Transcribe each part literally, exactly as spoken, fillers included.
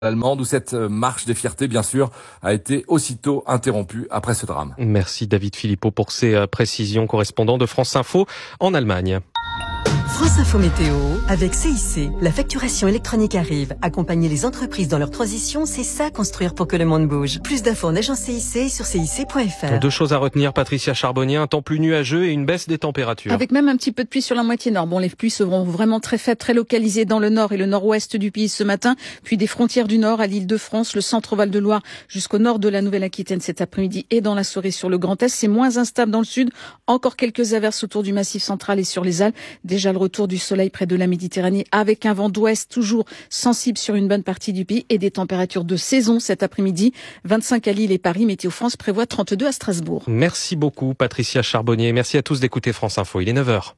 allemande où cette marche des fiertés, bien sûr, a été aussitôt interrompue après ce drame. Merci David Philippot pour ces précisions, correspondant de France Info en Allemagne. France Info Météo avec C I C. La facturation électronique arrive. Accompagner les entreprises dans leur transition, c'est ça construire pour que le monde bouge. Plus d'infos en agence C I C sur C I C point F R. Deux choses à retenir, Patricia Charbonnier, un temps plus nuageux et une baisse des températures. Avec même un petit peu de pluie sur la moitié nord. Bon, les pluies seront vraiment très faibles, très localisées dans le nord et le nord-ouest du pays ce matin, puis des frontières du nord à l'Île-de-France, le centre Val-de-Loire jusqu'au nord de la Nouvelle-Aquitaine cet après-midi et dans la soirée sur le Grand Est. C'est moins instable dans le sud. Encore quelques averses autour du Massif central et sur les Alpes. Déjà le retour du soleil près de la Méditerranée avec un vent d'ouest toujours sensible sur une bonne partie du pays et des températures de saison cet après-midi. vingt-cinq à Lille et Paris. Météo France prévoit trente-deux à Strasbourg. Merci beaucoup Patricia Charbonnier. Merci à tous d'écouter France Info. Il est neuf heures.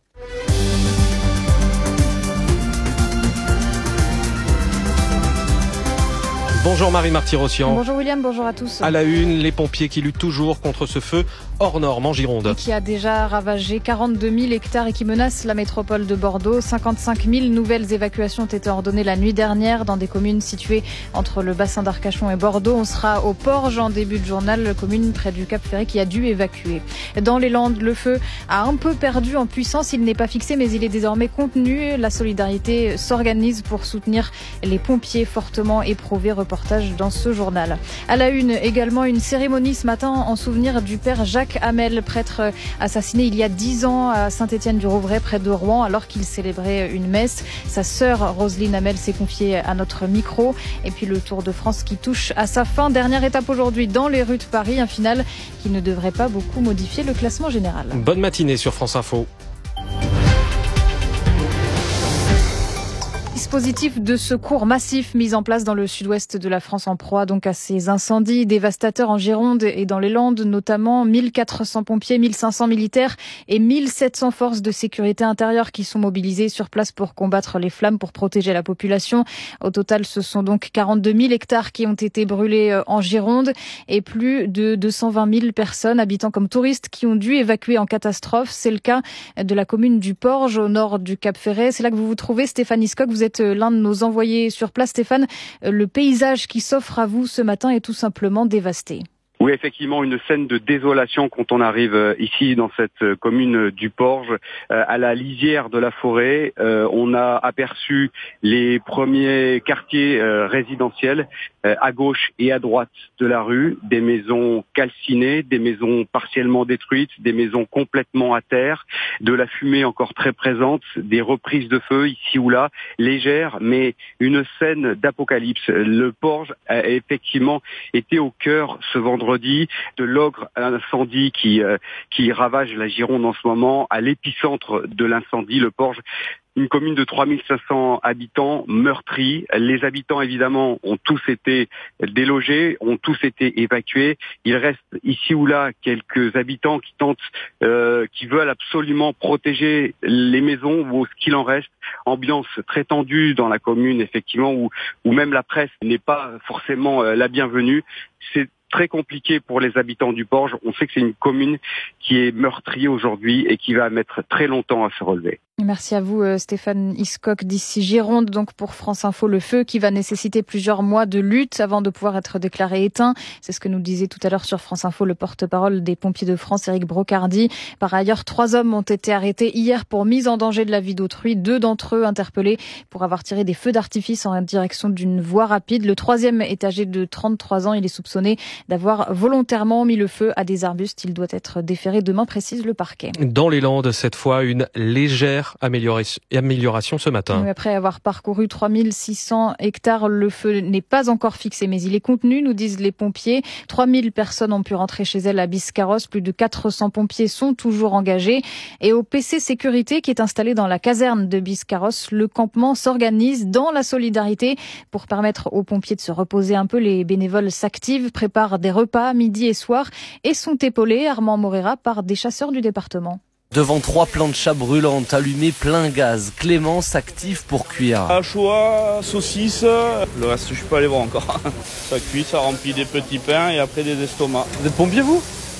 Bonjour Marie Marty-Rossian. Bonjour William, bonjour à tous. À la une, les pompiers qui luttent toujours contre ce feu hors norme en Gironde. Et qui a déjà ravagé quarante-deux mille hectares et qui menace la métropole de Bordeaux. cinquante-cinq mille nouvelles évacuations ont été ordonnées la nuit dernière dans des communes situées entre le bassin d'Arcachon et Bordeaux. On sera au Porge en début de journal, commune près du Cap Ferré qui a dû évacuer. Dans les Landes, le feu a un peu perdu en puissance. Il n'est pas fixé mais il est désormais contenu. La solidarité s'organise pour soutenir les pompiers fortement éprouvés. Reportage dans ce journal. À la une, également une cérémonie ce matin en souvenir du père Jacques Hamel, prêtre assassiné il y a dix ans à Saint-Étienne-du-Rouvray près de Rouen alors qu'il célébrait une messe. Sa sœur Roselyne Hamel s'est confiée à notre micro. Et puis le Tour de France qui touche à sa fin. Dernière étape aujourd'hui dans les rues de Paris, un final qui ne devrait pas beaucoup modifier le classement général. Bonne matinée sur France Info. Dispositif de secours massif mis en place dans le sud-ouest de la France en proie donc à ces incendies dévastateurs en Gironde et dans les Landes, notamment mille quatre cents pompiers, mille cinq cents militaires et mille sept cents forces de sécurité intérieure qui sont mobilisées sur place pour combattre les flammes, pour protéger la population. Au total, ce sont donc quarante-deux mille hectares qui ont été brûlés en Gironde et plus de deux cent vingt mille personnes, habitants comme touristes, qui ont dû évacuer en catastrophe. C'est le cas de la commune du Porge, au nord du Cap Ferré. C'est là que vous vous trouvez, Stéphane Iscock. Vous êtes l'un de nos envoyés sur place. Stéphane, le paysage qui s'offre à vous ce matin est tout simplement dévasté. Oui, effectivement, une scène de désolation quand on arrive ici dans cette commune du Porge, à la lisière de la forêt. On a aperçu les premiers quartiers résidentiels à gauche et à droite de la rue, des maisons calcinées, des maisons partiellement détruites, des maisons complètement à terre, de la fumée encore très présente, des reprises de feu ici ou là, légères, mais une scène d'apocalypse. Le Porge a effectivement été au cœur ce vendredi de l'ogre incendie qui euh, qui ravage la Gironde en ce moment, à l'épicentre de l'incendie, le Porge. Une commune de trois mille cinq cents habitants meurtris. Les habitants, évidemment, ont tous été délogés, ont tous été évacués. Il reste ici ou là quelques habitants qui tentent, euh, qui veulent absolument protéger les maisons ou ce qu'il en reste. Ambiance très tendue dans la commune, effectivement, où, où même la presse n'est pas forcément euh, la bienvenue. C'est très compliqué pour les habitants du Porge. On sait que c'est une commune qui est meurtrie aujourd'hui et qui va mettre très longtemps à se relever. Merci à vous Stéphane Iscock d'ici Gironde. Donc pour France Info, le feu qui va nécessiter plusieurs mois de lutte avant de pouvoir être déclaré éteint. C'est ce que nous disait tout à l'heure sur France Info le porte-parole des pompiers de France, Éric Brocardi. Par ailleurs, trois hommes ont été arrêtés hier pour mise en danger de la vie d'autrui. Deux d'entre eux interpellés pour avoir tiré des feux d'artifice en direction d'une voie rapide. Le troisième est âgé de trente-trois ans. Il est soupçonné d'avoir volontairement mis le feu à des arbustes. Il doit être déféré demain, précise le parquet. Dans les Landes, cette fois, une légère amélioration ce matin. Après avoir parcouru trois mille six cents hectares, le feu n'est pas encore fixé, mais il est contenu, nous disent les pompiers. trois mille personnes ont pu rentrer chez elles à Biscarrosse. Plus de quatre cents pompiers sont toujours engagés. Et au P C Sécurité, qui est installé dans la caserne de Biscarrosse, le campement s'organise dans la solidarité pour permettre aux pompiers de se reposer un peu. Les bénévoles s'activent, préparent des repas midi et soir et sont épaulés, Armand Morera, par des chasseurs du département. Devant trois planchas brûlantes allumées plein gaz, Clément s'active pour cuire. Anchois, saucisses, le reste je suis pas allé voir encore. Ça cuit, ça remplit des petits pains et après des estomacs. Vous êtes pompier vous ?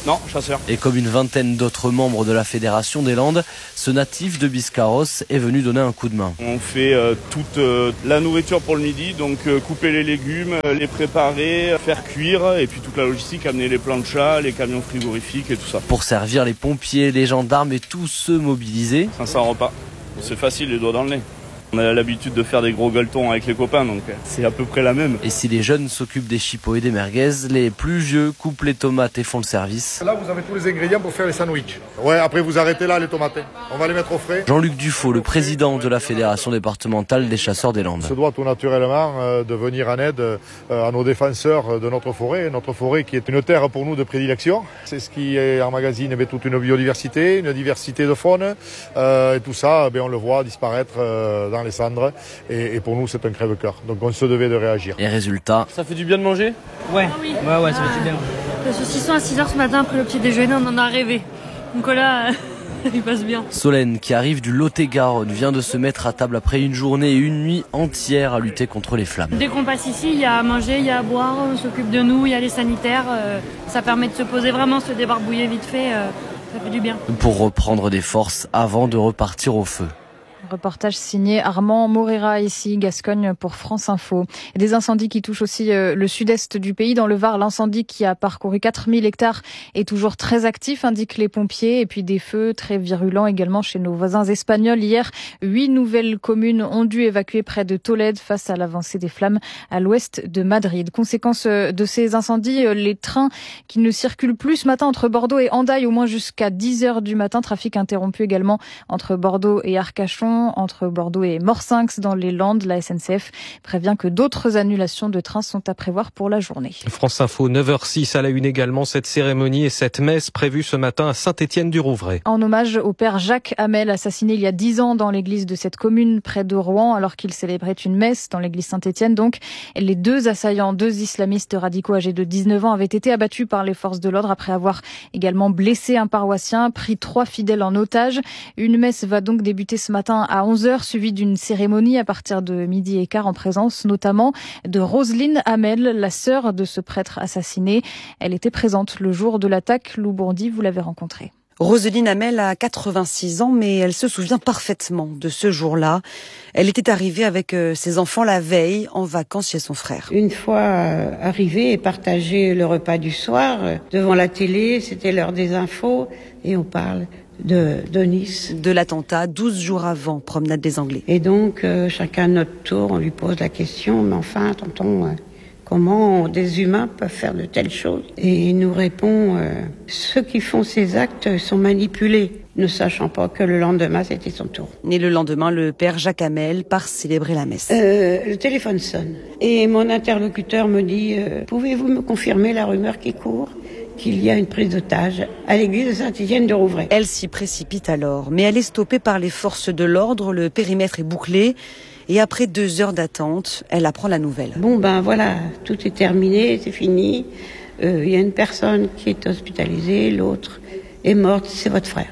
Non, chasseur. Et comme une vingtaine d'autres membres de la Fédération des Landes, ce natif de Biscarrosse est venu donner un coup de main. On fait euh, toute euh, la nourriture pour le midi, donc euh, couper les légumes, euh, les préparer, faire cuire, et puis toute la logistique, amener les planchas, les camions frigorifiques et tout ça. Pour servir les pompiers, les gendarmes et tous ceux mobilisés. cinq cents repas. C'est facile, les doigts dans le nez. On a l'habitude de faire des gros gueuletons avec les copains, donc c'est à peu près la même. Et si les jeunes s'occupent des chipots et des merguez, les plus vieux coupent les tomates et font le service. Là, vous avez tous les ingrédients pour faire les sandwichs. Ouais, après vous arrêtez là les tomates. On va les mettre au frais. Jean-Luc Dufaux, le président de la Fédération départementale des chasseurs des Landes. On se doit tout naturellement euh, de venir en aide euh, à nos défenseurs de notre forêt. Notre forêt qui est une terre pour nous de prédilection. C'est ce qui emmagasine eh toute une biodiversité, une diversité de faune. Euh, et tout ça, eh on le voit disparaître euh, dans les cendres et, et pour nous c'est un crève-cœur. Donc on se devait de réagir. Et résultat, ça fait du bien de manger ? Ouais, ah oui. ouais, ouais, ça fait du bien. Le saucisson à six heures ce matin après le petit déjeuner, on en a rêvé. Donc là, il passe bien. Solène, qui arrive du Lot-et-Garonne, vient de se mettre à table après une journée et une nuit entière à lutter contre les flammes. Dès qu'on passe ici, il y a à manger, il y a à boire, on s'occupe de nous, il y a les sanitaires. Euh, ça permet de se poser vraiment, se débarbouiller vite fait, euh, ça fait du bien. Pour reprendre des forces avant de repartir au feu. Reportage signé Armand Morera, ici, Gascogne, pour France Info. Et des incendies qui touchent aussi euh, le sud-est du pays. Dans le Var, l'incendie qui a parcouru quatre mille hectares est toujours très actif, indiquent les pompiers. Et puis des feux très virulents également chez nos voisins espagnols. Hier, huit nouvelles communes ont dû évacuer près de Tolède face à l'avancée des flammes à l'ouest de Madrid. Conséquence de ces incendies, les trains qui ne circulent plus ce matin entre Bordeaux et Hendaye, au moins jusqu'à dix heures du matin. Trafic interrompu également entre Bordeaux et Arcachon, entre Bordeaux et Morsinx dans les Landes. La S N C F prévient que d'autres annulations de trains sont à prévoir pour la journée. France Info, neuf heures six à la une également, cette cérémonie et cette messe prévue ce matin à Saint-Étienne-du-Rouvray. En hommage au père Jacques Hamel, assassiné il y a dix ans dans l'église de cette commune près de Rouen, alors qu'il célébrait une messe dans l'église Saint-Étienne. Donc, les deux assaillants, deux islamistes radicaux âgés de dix-neuf ans, avaient été abattus par les forces de l'ordre après avoir également blessé un paroissien, pris trois fidèles en otage. Une messe va donc débuter ce matin à onze heures, suivie d'une cérémonie à partir de midi et quart en présence notamment de Roselyne Hamel, la sœur de ce prêtre assassiné. Elle était présente le jour de l'attaque. Lou Bourdi, vous l'avez rencontrée. Roselyne Hamel a quatre-vingt-six ans, mais elle se souvient parfaitement de ce jour-là. Elle était arrivée avec ses enfants la veille, en vacances chez son frère. Une fois arrivée et partagé le repas du soir, devant la télé, c'était l'heure des infos, et on parle de, de Nice. De l'attentat, douze jours avant, promenade des Anglais. Et donc, euh, chacun à notre tour, on lui pose la question, mais enfin, tonton, euh, comment des humains peuvent faire de telles choses ? Et il nous répond, euh, ceux qui font ces actes sont manipulés, ne sachant pas que le lendemain, c'était son tour. Et le lendemain, le père Jacques Hamel part célébrer la messe. Euh, le téléphone sonne. Et mon interlocuteur me dit, euh, pouvez-vous me confirmer la rumeur qui court ? Qu'il y a une prise d'otage à l'église de Saint-Étienne-du-Rouvray. Elle s'y précipite alors, mais elle est stoppée par les forces de l'ordre, le périmètre est bouclé, et après deux heures d'attente, elle apprend la nouvelle. Bon ben voilà, tout est terminé, c'est fini. Il euh, y a une personne qui est hospitalisée, l'autre est morte, c'est votre frère.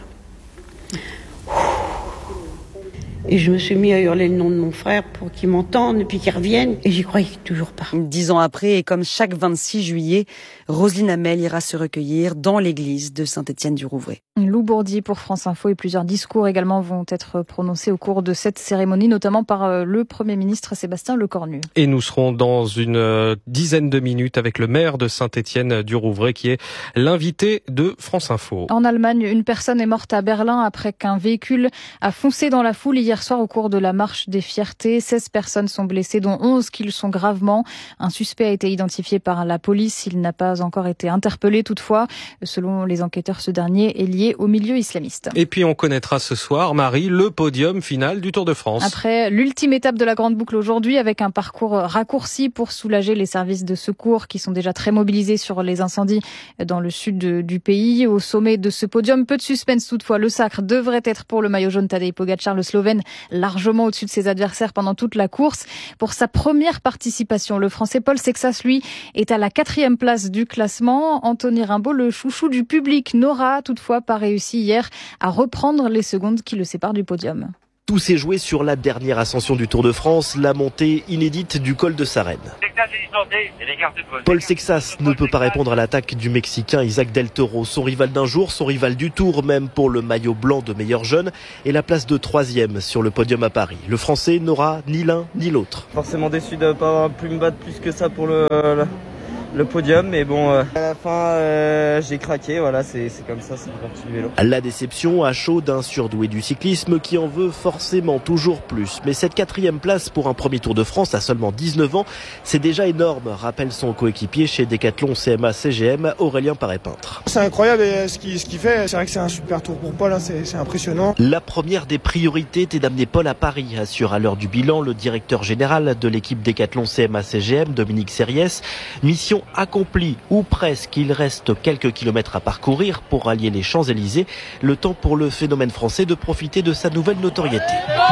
Et je me suis mis à hurler le nom de mon frère pour qu'il m'entende et puis qu'il revienne. Et j'y croyais toujours pas. Dix ans après, et comme chaque vingt-six juillet, Roselyne Hamel ira se recueillir dans l'église de Saint-Étienne-du-Rouvray. Lou Bourdi pour France Info, et plusieurs discours également vont être prononcés au cours de cette cérémonie, notamment par le Premier ministre Sébastien Lecornu. Et nous serons dans une dizaine de minutes avec le maire de Saint-Étienne-du-Rouvray qui est l'invité de France Info. En Allemagne, une personne est morte à Berlin après qu'un véhicule a foncé dans la foule hier soir au cours de la marche des fiertés. seize personnes sont blessées, dont onze qui le sont gravement. Un suspect a été identifié par la police. Il n'a pas encore été interpellé toutefois. Selon les enquêteurs, ce dernier est lié au milieu islamiste. Et puis on connaîtra ce soir, Marie, le podium final du Tour de France. Après l'ultime étape de la Grande Boucle aujourd'hui, avec un parcours raccourci pour soulager les services de secours qui sont déjà très mobilisés sur les incendies dans le sud de, du pays. Au sommet de ce podium, peu de suspense toutefois. Le sacre devrait être pour le maillot jaune Tadej Pogačar, le Slovène, largement au-dessus de ses adversaires pendant toute la course. Pour sa première participation, le Français Paul Sexas, lui, est à la quatrième place du classement. Anthony Rimbaud, le chouchou du public, n'aura toutefois pas réussi hier à reprendre les secondes qui le séparent du podium. Tout s'est joué sur la dernière ascension du Tour de France, la montée inédite du col de Sarenne. Paul Sexas ne peut pas répondre à l'attaque du Mexicain Isaac Del Toro. Son rival d'un jour, son rival du Tour même pour le maillot blanc de meilleur jeune et la place de troisième sur le podium à Paris. Le Français n'aura ni l'un ni l'autre. Forcément déçu de ne pas avoir pu me battre plus que ça pour le... le... le podium, mais bon, euh, à la fin, euh, j'ai craqué, voilà, c'est, c'est comme ça, c'est le parti du vélo. La déception à chaud d'un surdoué du cyclisme qui en veut forcément toujours plus. Mais cette quatrième place pour un premier Tour de France à seulement dix-neuf ans, c'est déjà énorme, rappelle son coéquipier chez Decathlon C M A C G M, Aurélien Paré-Peintre. C'est incroyable et ce qu'il, ce qu'il fait, c'est vrai que c'est un super tour pour Paul, hein, c'est, c'est impressionnant. La première des priorités était d'amener Paul à Paris, assure à l'heure du bilan le directeur général de l'équipe Decathlon C M A C G M, Dominique Serriès. Mission accompli, ou presque. Il reste quelques kilomètres à parcourir pour rallier les Champs-Élysées. Le temps pour le phénomène français de profiter de sa nouvelle notoriété.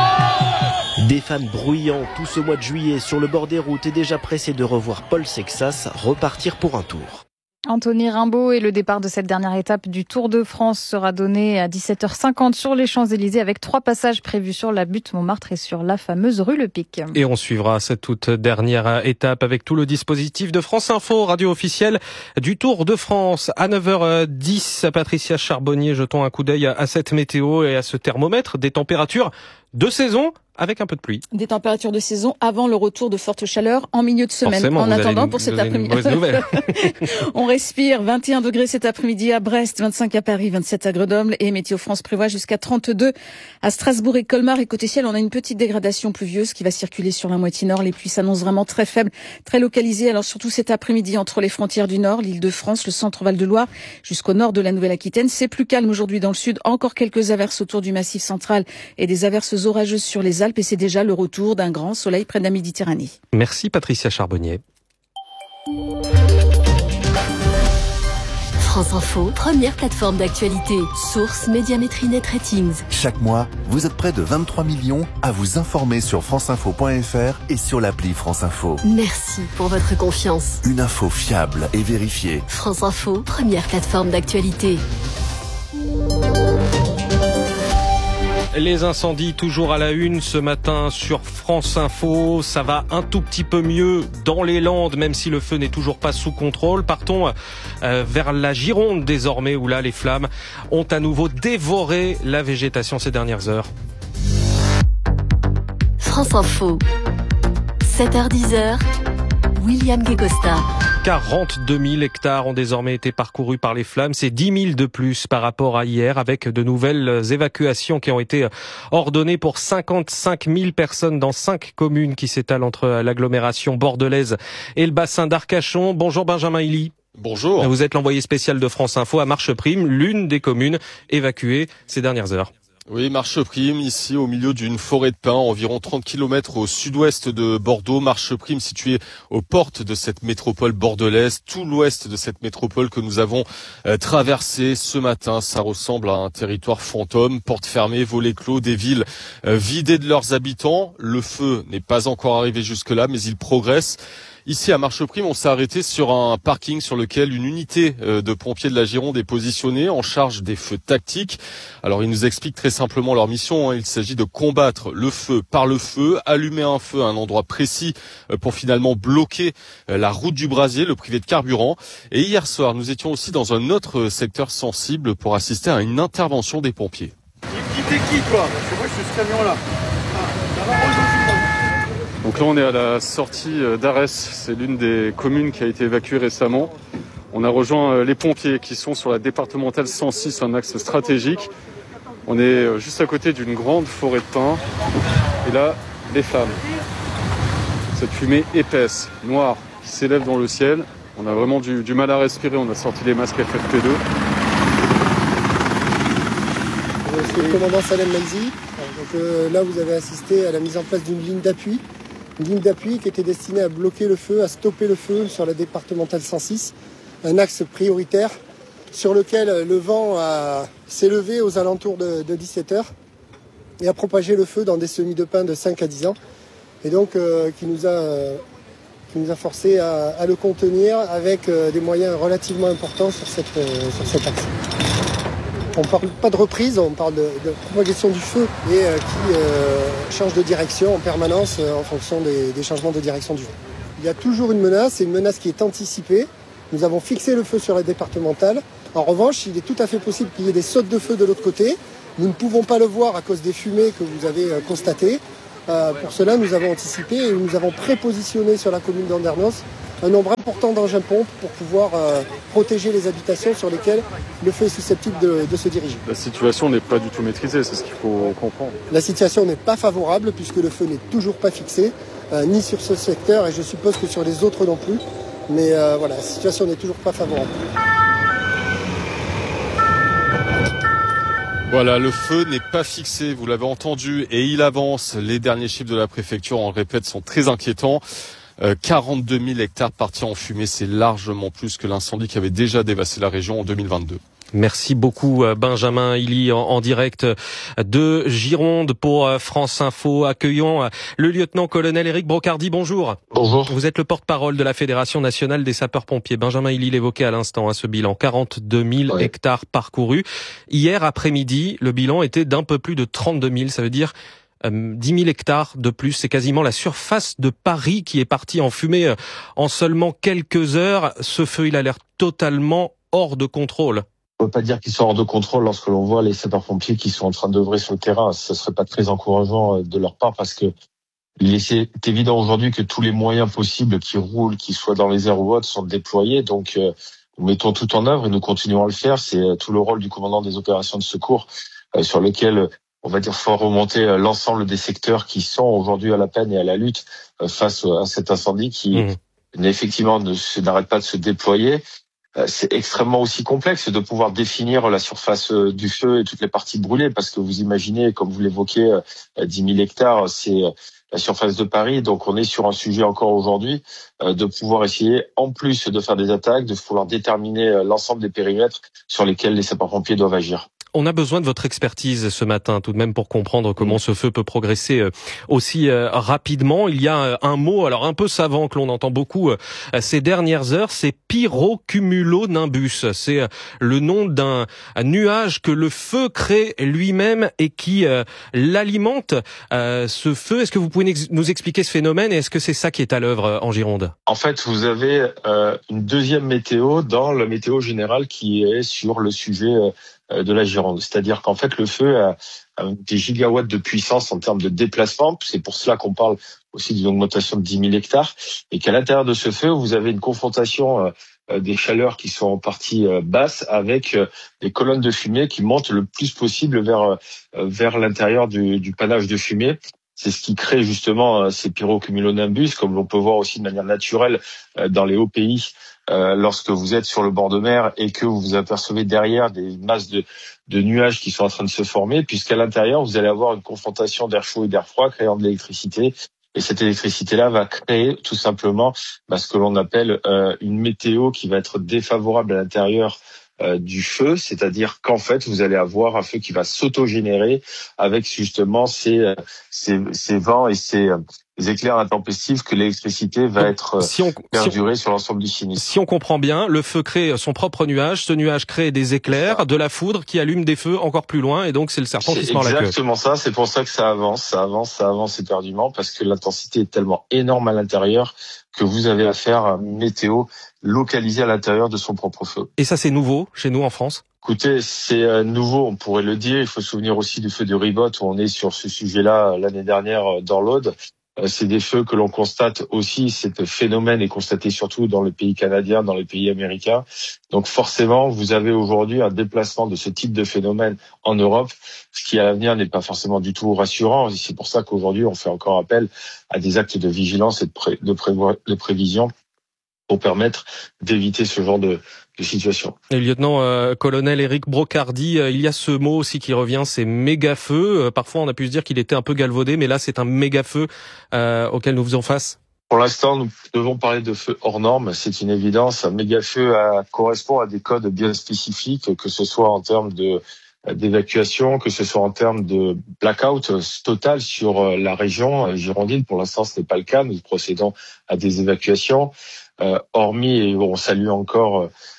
Des fans bruyants tout ce mois de juillet sur le bord des routes et déjà pressés de revoir Paul Sexas repartir pour un tour. Anthony Rimbaud et le départ de cette dernière étape du Tour de France sera donné à dix-sept heures cinquante sur les Champs-Élysées avec trois passages prévus sur la butte Montmartre et sur la fameuse rue Le Pic. Et on suivra cette toute dernière étape avec tout le dispositif de France Info, radio officielle du Tour de France. À neuf heures dix, Patricia Charbonnier, jetons un coup d'œil à cette météo et à ce thermomètre, des températures de saison avec un peu de pluie. Des températures de saison avant le retour de forte chaleur en milieu de semaine. Forcément, en attendant une, pour cet après-midi. On respire vingt et un degrés cet après-midi à Brest, vingt-cinq à Paris, vingt-sept à Grenoble et Météo France prévoit jusqu'à trente-deux à Strasbourg et Colmar. Et côté ciel, on a une petite dégradation pluvieuse qui va circuler sur la moitié nord. Les pluies s'annoncent vraiment très faibles, très localisées. Alors surtout cet après-midi entre les frontières du nord, l'Île-de-France, le centre Val-de-Loire jusqu'au nord de la Nouvelle-Aquitaine. C'est plus calme aujourd'hui dans le sud. Encore quelques averses autour du Massif central et des averses orageuses sur les Alpes et c'est déjà le retour d'un grand soleil près de la Méditerranée. Merci Patricia Charbonnier. France Info, première plateforme d'actualité. Source Médiamétrie Net Ratings. Chaque mois, vous êtes près de vingt-trois millions à vous informer sur franceinfo point f r et sur l'appli France Info. Merci pour votre confiance. Une info fiable et vérifiée. France Info, première plateforme d'actualité. Les incendies toujours à la une ce matin sur France Info. Ça va un tout petit peu mieux dans les Landes, même si le feu n'est toujours pas sous contrôle. Partons euh, vers la Gironde désormais, où là les flammes ont à nouveau dévoré la végétation ces dernières heures. France Info, sept heures dix, William Guécosta. quarante-deux mille hectares ont désormais été parcourus par les flammes. C'est dix mille de plus par rapport à hier, avec de nouvelles évacuations qui ont été ordonnées pour cinquante-cinq mille personnes dans cinq communes qui s'étalent entre l'agglomération bordelaise et le bassin d'Arcachon. Bonjour Benjamin Hilly. Bonjour. Vous êtes l'envoyé spécial de France Info à Marcheprime, l'une des communes évacuées ces dernières heures. Oui, Marcheprime, ici au milieu d'une forêt de pins, environ trente kilomètres au sud-ouest de Bordeaux. Marcheprime située aux portes de cette métropole bordelaise, tout l'ouest de cette métropole que nous avons euh, traversée ce matin. Ça ressemble à un territoire fantôme, portes fermées, volets clos, des villes euh, vidées de leurs habitants. Le feu n'est pas encore arrivé jusque-là, mais il progresse. Ici à Marcheprime, on s'est arrêté sur un parking sur lequel une unité de pompiers de la Gironde est positionnée en charge des feux tactiques. Alors ils nous expliquent très simplement leur mission. Il s'agit de combattre le feu par le feu, allumer un feu à un endroit précis pour finalement bloquer la route du brasier, le privé de carburant. Et hier soir, nous étions aussi dans un autre secteur sensible pour assister à une intervention des pompiers. Qui t'es qui quoi? C'est moi, je suis ce camion-là. Donc là, on est à la sortie d'Arès. C'est l'une des communes qui a été évacuée récemment. On a rejoint les pompiers qui sont sur la départementale cent six, un axe stratégique. On est juste à côté d'une grande forêt de pins. Et là, les flammes. Cette fumée épaisse, noire, qui s'élève dans le ciel. On a vraiment du, du mal à respirer. On a sorti les masques F F P deux. Je suis le commandant Salem Malzi. Donc euh, là, vous avez assisté à la mise en place d'une ligne d'appui. Une ligne d'appui qui était destinée à bloquer le feu, à stopper le feu sur la départementale cent six, un axe prioritaire sur lequel le vent a, s'est levé aux alentours de, de dix-sept heures et a propagé le feu dans des semis de pin de cinq à dix ans et donc euh, qui nous a, euh, qui nous a forcé à, à le contenir avec euh, des moyens relativement importants sur, cette, euh, sur cet axe. On ne parle pas de reprise, on parle de, de propagation du feu et euh, qui euh, change de direction en permanence euh, en fonction des, des changements de direction du vent. Il y a toujours une menace, c'est une menace qui est anticipée. Nous avons fixé le feu sur la départementale. En revanche, il est tout à fait possible qu'il y ait des sautes de feu de l'autre côté. Nous ne pouvons pas le voir à cause des fumées que vous avez euh, constatées. Euh, pour cela, nous avons anticipé et nous avons prépositionné sur la commune d'Andernos un nombre important d'engins-pompes pour pouvoir euh, protéger les habitations sur lesquelles le feu est susceptible de, de se diriger. La situation n'est pas du tout maîtrisée, c'est ce qu'il faut comprendre. La situation n'est pas favorable puisque le feu n'est toujours pas fixé, euh, ni sur ce secteur et je suppose que sur les autres non plus. Mais euh, voilà, la situation n'est toujours pas favorable. Voilà, le feu n'est pas fixé, vous l'avez entendu, et il avance. Les derniers chiffres de la préfecture, on le répète, sont très inquiétants. Euh, quarante-deux mille hectares partis en fumée, c'est largement plus que l'incendie qui avait déjà dévasté la région en deux mille vingt-deux. Merci beaucoup Benjamin Hilly en, en direct de Gironde pour France Info. Accueillons le lieutenant-colonel Éric Brocardi. Bonjour. Bonjour. Vous êtes le porte-parole de la Fédération nationale des sapeurs-pompiers. Benjamin Hilly l'évoquait à l'instant, hein, ce bilan. quarante-deux mille ouais. hectares parcourus. Hier après-midi, le bilan était d'un peu plus de trente-deux mille. Ça veut dire euh, dix mille hectares de plus. C'est quasiment la surface de Paris qui est partie en fumée euh, en seulement quelques heures. Ce feu, il a l'air totalement hors de contrôle. On peut pas dire qu'ils sont hors de contrôle lorsque l'on voit les sapeurs-pompiers qui sont en train d'œuvrer sur le terrain. Ce serait pas très encourageant de leur part parce que il est évident aujourd'hui que tous les moyens possibles qui roulent, qui soient dans les airs ou autres, sont déployés. Donc, euh, nous mettons tout en œuvre et nous continuons à le faire. C'est tout le rôle du commandant des opérations de secours euh, sur lequel, on va dire, faut remonter l'ensemble des secteurs qui sont aujourd'hui à la peine et à la lutte euh, face à cet incendie qui, mmh. effectivement, ne n'arrête pas de se déployer. C'est extrêmement aussi complexe de pouvoir définir la surface du feu et toutes les parties brûlées parce que vous imaginez, comme vous l'évoquez, dix mille hectares, c'est la surface de Paris. Donc on est sur un sujet encore aujourd'hui de pouvoir essayer, en plus de faire des attaques, de pouvoir déterminer l'ensemble des périmètres sur lesquels les sapeurs-pompiers doivent agir. On a besoin de votre expertise ce matin tout de même pour comprendre comment ce feu peut progresser aussi rapidement. Il y a un mot alors un peu savant que l'on entend beaucoup ces dernières heures, c'est pyrocumulonimbus. C'est le nom d'un nuage que le feu crée lui-même et qui l'alimente. Ce feu, est-ce que vous pouvez nous expliquer ce phénomène et est-ce que c'est ça qui est à l'œuvre en Gironde ? En fait, vous avez une deuxième météo dans la météo générale qui est sur le sujet de la Gironde. C'est-à-dire qu'en fait, le feu a, a des gigawatts de puissance en termes de déplacement. C'est pour cela qu'on parle aussi d'une augmentation de dix mille hectares. Et qu'à l'intérieur de ce feu, vous avez une confrontation euh, des chaleurs qui sont en partie euh, basses avec euh, des colonnes de fumée qui montent le plus possible vers, euh, vers l'intérieur du, du panache de fumée. C'est ce qui crée justement euh, ces pyrocumulonimbus, comme l'on peut voir aussi de manière naturelle euh, dans les hauts pays. Euh, lorsque vous êtes sur le bord de mer et que vous apercevez derrière des masses de, de nuages qui sont en train de se former, puisqu'à l'intérieur, vous allez avoir une confrontation d'air chaud et d'air froid créant de l'électricité. Et cette électricité-là va créer tout simplement bah, ce que l'on appelle euh, une météo qui va être défavorable à l'intérieur euh, du feu, c'est-à-dire qu'en fait, vous allez avoir un feu qui va s'autogénérer avec justement ces, ces, ces vents et ces... les éclairs intempestifs que l'électricité va Donc, être si on, perdurée si on, sur l'ensemble du sinistre. Si on comprend bien, le feu crée son propre nuage, ce nuage crée des éclairs, de la foudre qui allume des feux encore plus loin et donc c'est le serpent c'est qui se mord la queue. C'est exactement ça, c'est pour ça que ça avance, ça avance, ça avance éperdument parce que l'intensité est tellement énorme à l'intérieur que vous avez affaire à une météo localisée à l'intérieur de son propre feu. Et ça c'est nouveau chez nous en France ? Écoutez, c'est nouveau, on pourrait le dire. Il faut se souvenir aussi du feu de Ribot où on est sur ce sujet-là l'année dernière dans l'Aude. C'est des feux que l'on constate aussi, cet phénomène est constaté surtout dans le pays canadien, dans les pays américains. Donc forcément, vous avez aujourd'hui un déplacement de ce type de phénomène en Europe, ce qui à l'avenir n'est pas forcément du tout rassurant. C'est pour ça qu'aujourd'hui, on fait encore appel à des actes de vigilance et de, pré- de, prévo- de prévision pour permettre d'éviter ce genre de, de situation. Et lieutenant euh, colonel Éric Brocardi, euh, il y a ce mot aussi qui revient, c'est méga-feu. Euh, parfois, on a pu se dire qu'il était un peu galvaudé, mais là, c'est un méga-feu euh, auquel nous faisons face. Pour l'instant, nous devons parler de feu hors norme, c'est une évidence. Un méga-feu euh, correspond à des codes bien spécifiques, que ce soit en termes de d'évacuation, que ce soit en termes de blackout total sur la région girondine. Pour l'instant, ce n'est pas le cas. Nous procédons à des évacuations. Euh, hormis, et on salue encore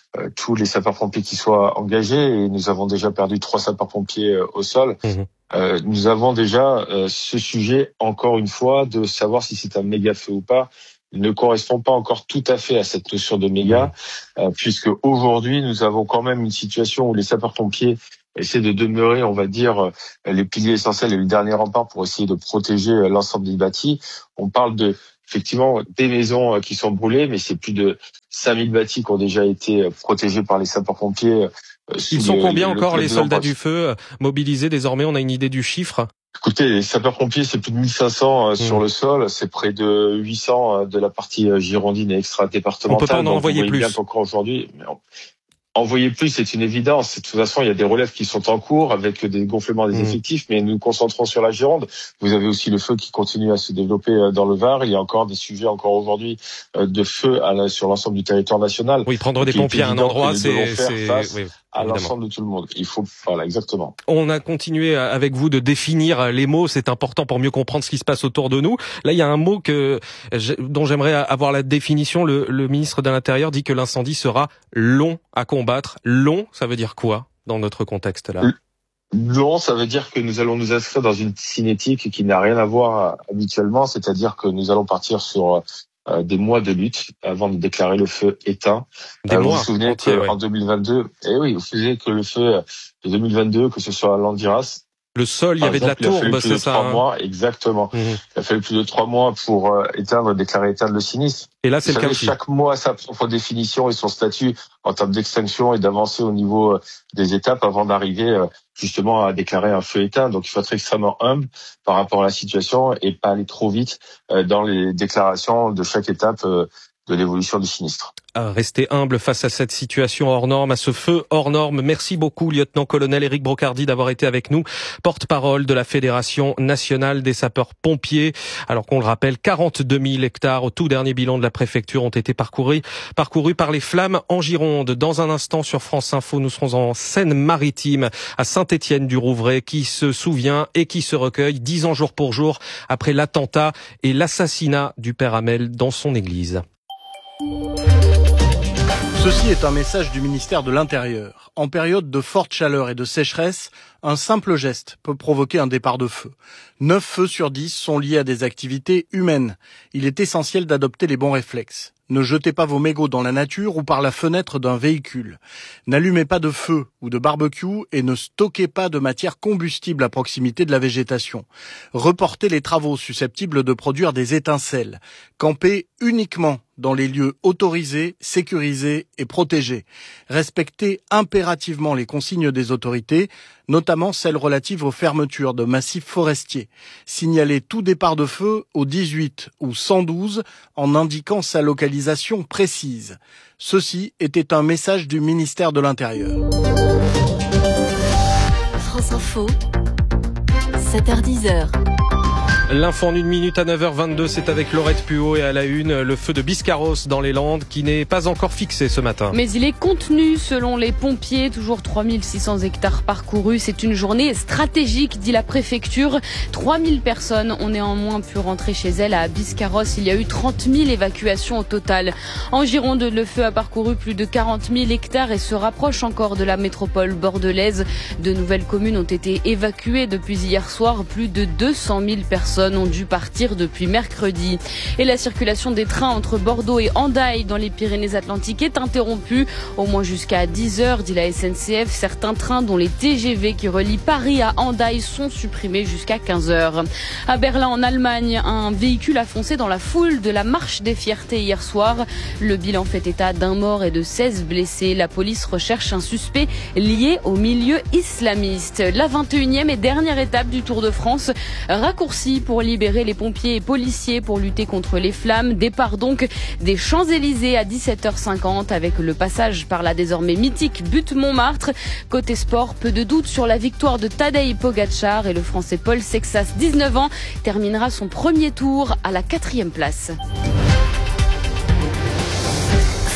euh, tous les sapeurs-pompiers qui soient engagés, et nous avons déjà perdu trois sapeurs-pompiers euh, au sol. Mmh. Euh, nous avons déjà euh, ce sujet, encore une fois, de savoir si c'est un méga feu ou pas. Il ne correspond pas encore tout à fait à cette notion de méga, euh, puisque aujourd'hui nous avons quand même une situation où les sapeurs-pompiers essaient de demeurer, on va dire, les piliers essentiels et le dernier rempart pour essayer de protéger l'ensemble des bâtis. On parle de effectivement des maisons qui sont brûlées, mais c'est plus de cinq mille bâtis qui ont déjà été protégés par les sapeurs-pompiers. Ils sont combien encore les soldats du feu mobilisés désormais? On a une idée du chiffre? Écoutez, les sapeurs-pompiers, c'est plus de mille cinq cents mmh. sur le sol, c'est près de huit cents de la partie girondine et extra-départementale. On peut pas en envoyer plus. Bien qu'encore aujourd'hui, mais on... envoyer plus, c'est une évidence. De toute façon, il y a des relèves qui sont en cours avec des gonflements des mmh. effectifs, mais nous nous concentrons sur la Gironde. Vous avez aussi le feu qui continue à se développer dans le Var. Il y a encore des sujets encore aujourd'hui de feu à la, sur l'ensemble du territoire national. Oui, prendre des pompiers à un endroit, c'est, c'est... Oui. à l'ensemble de tout le monde. Il faut, voilà, exactement. On a continué avec vous de définir les mots. C'est important pour mieux comprendre ce qui se passe autour de nous. Là, il y a un mot que, dont j'aimerais avoir la définition. Le, le ministre de l'Intérieur dit que l'incendie sera long à combattre. Long, ça veut dire quoi dans notre contexte là? Long, ça veut dire que nous allons nous inscrire dans une cinétique qui n'a rien à voir habituellement. C'est-à-dire que nous allons partir sur Euh, des mois de lutte avant de déclarer le feu éteint. Des euh, mois. Vous vous souvenez entier, qu'en ouais. deux mille vingt-deux, eh oui, vous souvenez que le feu de deux mille vingt-deux, que ce soit à Landiras, le sol, il y avait exemple, de la tourbe, c'est ça. Trois hein. mois, exactement. Mmh. Il a fallu plus de trois mois pour euh, éteindre, déclarer éteindre le sinistre. Et là, c'est vous le savez, cas aussi. Chaque mois a sa propre définition et son statut en termes d'extinction et d'avancer au niveau euh, des étapes avant d'arriver euh, justement à déclarer un feu éteint. Donc, il faut être extrêmement humble par rapport à la situation et pas aller trop vite euh, dans les déclarations de chaque étape euh, de l'évolution du sinistre. Restez humble face à cette situation hors norme, à ce feu hors norme. Merci beaucoup, lieutenant-colonel Éric Brocardi, d'avoir été avec nous, porte-parole de la Fédération nationale des sapeurs-pompiers. Alors qu'on le rappelle, quarante-deux mille hectares au tout dernier bilan de la préfecture ont été parcourus, parcourus par les flammes en Gironde. Dans un instant sur France Info, nous serons en Seine-Maritime, à Saint-Étienne-du-Rouvray, qui se souvient et qui se recueille dix ans jour pour jour après l'attentat et l'assassinat du père Hamel dans son église. Ceci est un message du ministère de l'Intérieur. En période de forte chaleur et de sécheresse, un simple geste peut provoquer un départ de feu. neuf feux sur dix sont liés à des activités humaines. Il est essentiel d'adopter les bons réflexes. Ne jetez pas vos mégots dans la nature ou par la fenêtre d'un véhicule. N'allumez pas de feu ou de barbecue et ne stockez pas de matière combustible à proximité de la végétation. Reportez les travaux susceptibles de produire des étincelles. Campez uniquement dans les lieux autorisés, sécurisés et protégés. Respectez impérativement les consignes des autorités, notamment celles relatives aux fermetures de massifs forestiers. Signalez tout départ de feu au dix-huit ou cent douze en indiquant sa localisation précise. Ceci était un message du ministère de l'Intérieur. France Info, sept heures dix. L'info en une minute à neuf heures vingt-deux, c'est avec Laurette Puot et à la une, le feu de Biscarrosse dans les Landes qui n'est pas encore fixé ce matin. Mais il est contenu selon les pompiers, toujours trois mille six cents hectares parcourus. C'est une journée stratégique, dit la préfecture. trois mille personnes ont néanmoins pu rentrer chez elles à Biscarrosse. Il y a eu trente mille évacuations au total. En Gironde, le feu a parcouru plus de quarante mille hectares et se rapproche encore de la métropole bordelaise. De nouvelles communes ont été évacuées depuis hier soir. Plus de deux cent mille personnes ont dû partir depuis mercredi. Et la circulation des trains entre Bordeaux et Hendaye dans les Pyrénées-Atlantiques est interrompue, au moins jusqu'à dix heures, dit la S N C F. Certains trains, dont les T G V qui relient Paris à Hendaye, sont supprimés jusqu'à quinze heures. À Berlin, en Allemagne, un véhicule a foncé dans la foule de la marche des fiertés hier soir. Le bilan fait état d'un mort et de seize blessés. La police recherche un suspect lié au milieu islamiste. La vingt et unième et dernière étape du Tour de France, raccourcie pour libérer les pompiers et policiers pour lutter contre les flammes. Départ donc des Champs-Élysées à dix-sept heures cinquante avec le passage par la désormais mythique butte Montmartre. Côté sport, peu de doute sur la victoire de Tadej Pogačar et le Français Paul Sexas, dix-neuf ans, terminera son premier tour à la quatrième place.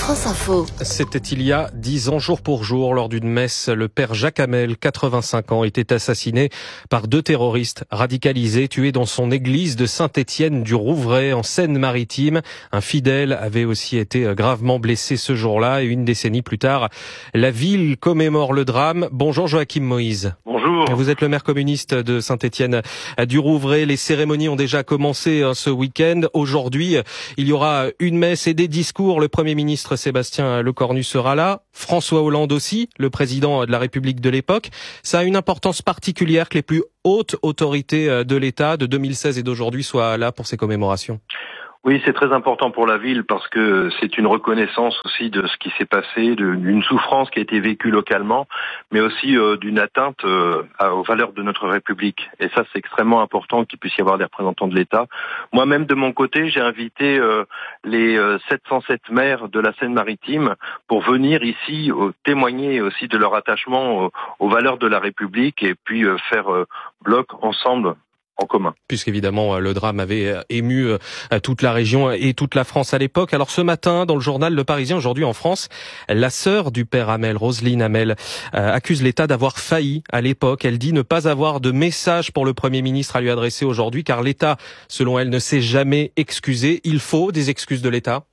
France Info. C'était il y a dix ans, jour pour jour, lors d'une messe. Le père Jacques Hamel, quatre-vingt-cinq ans, était assassiné par deux terroristes radicalisés, tués dans son église de Saint-Étienne du Rouvray, en Seine-Maritime. Un fidèle avait aussi été gravement blessé ce jour-là, et une décennie plus tard, la ville commémore le drame. Bonjour Joachim Moïse. Bonjour. Vous êtes le maire communiste de Saint-Étienne du Rouvray. Les cérémonies ont déjà commencé ce week-end. Aujourd'hui, il y aura une messe et des discours. Le Premier ministre Sébastien Lecornu sera là. François Hollande aussi, le président de la République de l'époque. Ça a une importance particulière que les plus hautes autorités de l'État de deux mille seize et d'aujourd'hui soient là pour ces commémorations. Oui, c'est très important pour la ville parce que c'est une reconnaissance aussi de ce qui s'est passé, d'une souffrance qui a été vécue localement, mais aussi euh, d'une atteinte euh, aux valeurs de notre République. Et ça, c'est extrêmement important qu'il puisse y avoir des représentants de l'État. Moi-même, de mon côté, j'ai invité euh, les euh, sept cent sept maires de la Seine-Maritime pour venir ici euh, témoigner aussi de leur attachement euh, aux valeurs de la République et puis euh, faire euh, bloc ensemble en commun. Puisqu'évidemment, le drame avait ému toute la région et toute la France à l'époque. Alors ce matin, dans le journal Le Parisien, aujourd'hui en France, la sœur du père Hamel, Roselyne Hamel, accuse l'État d'avoir failli à l'époque. Elle dit ne pas avoir de message pour le Premier ministre à lui adresser aujourd'hui, car l'État, selon elle, ne s'est jamais excusé. Il faut des excuses de l'État.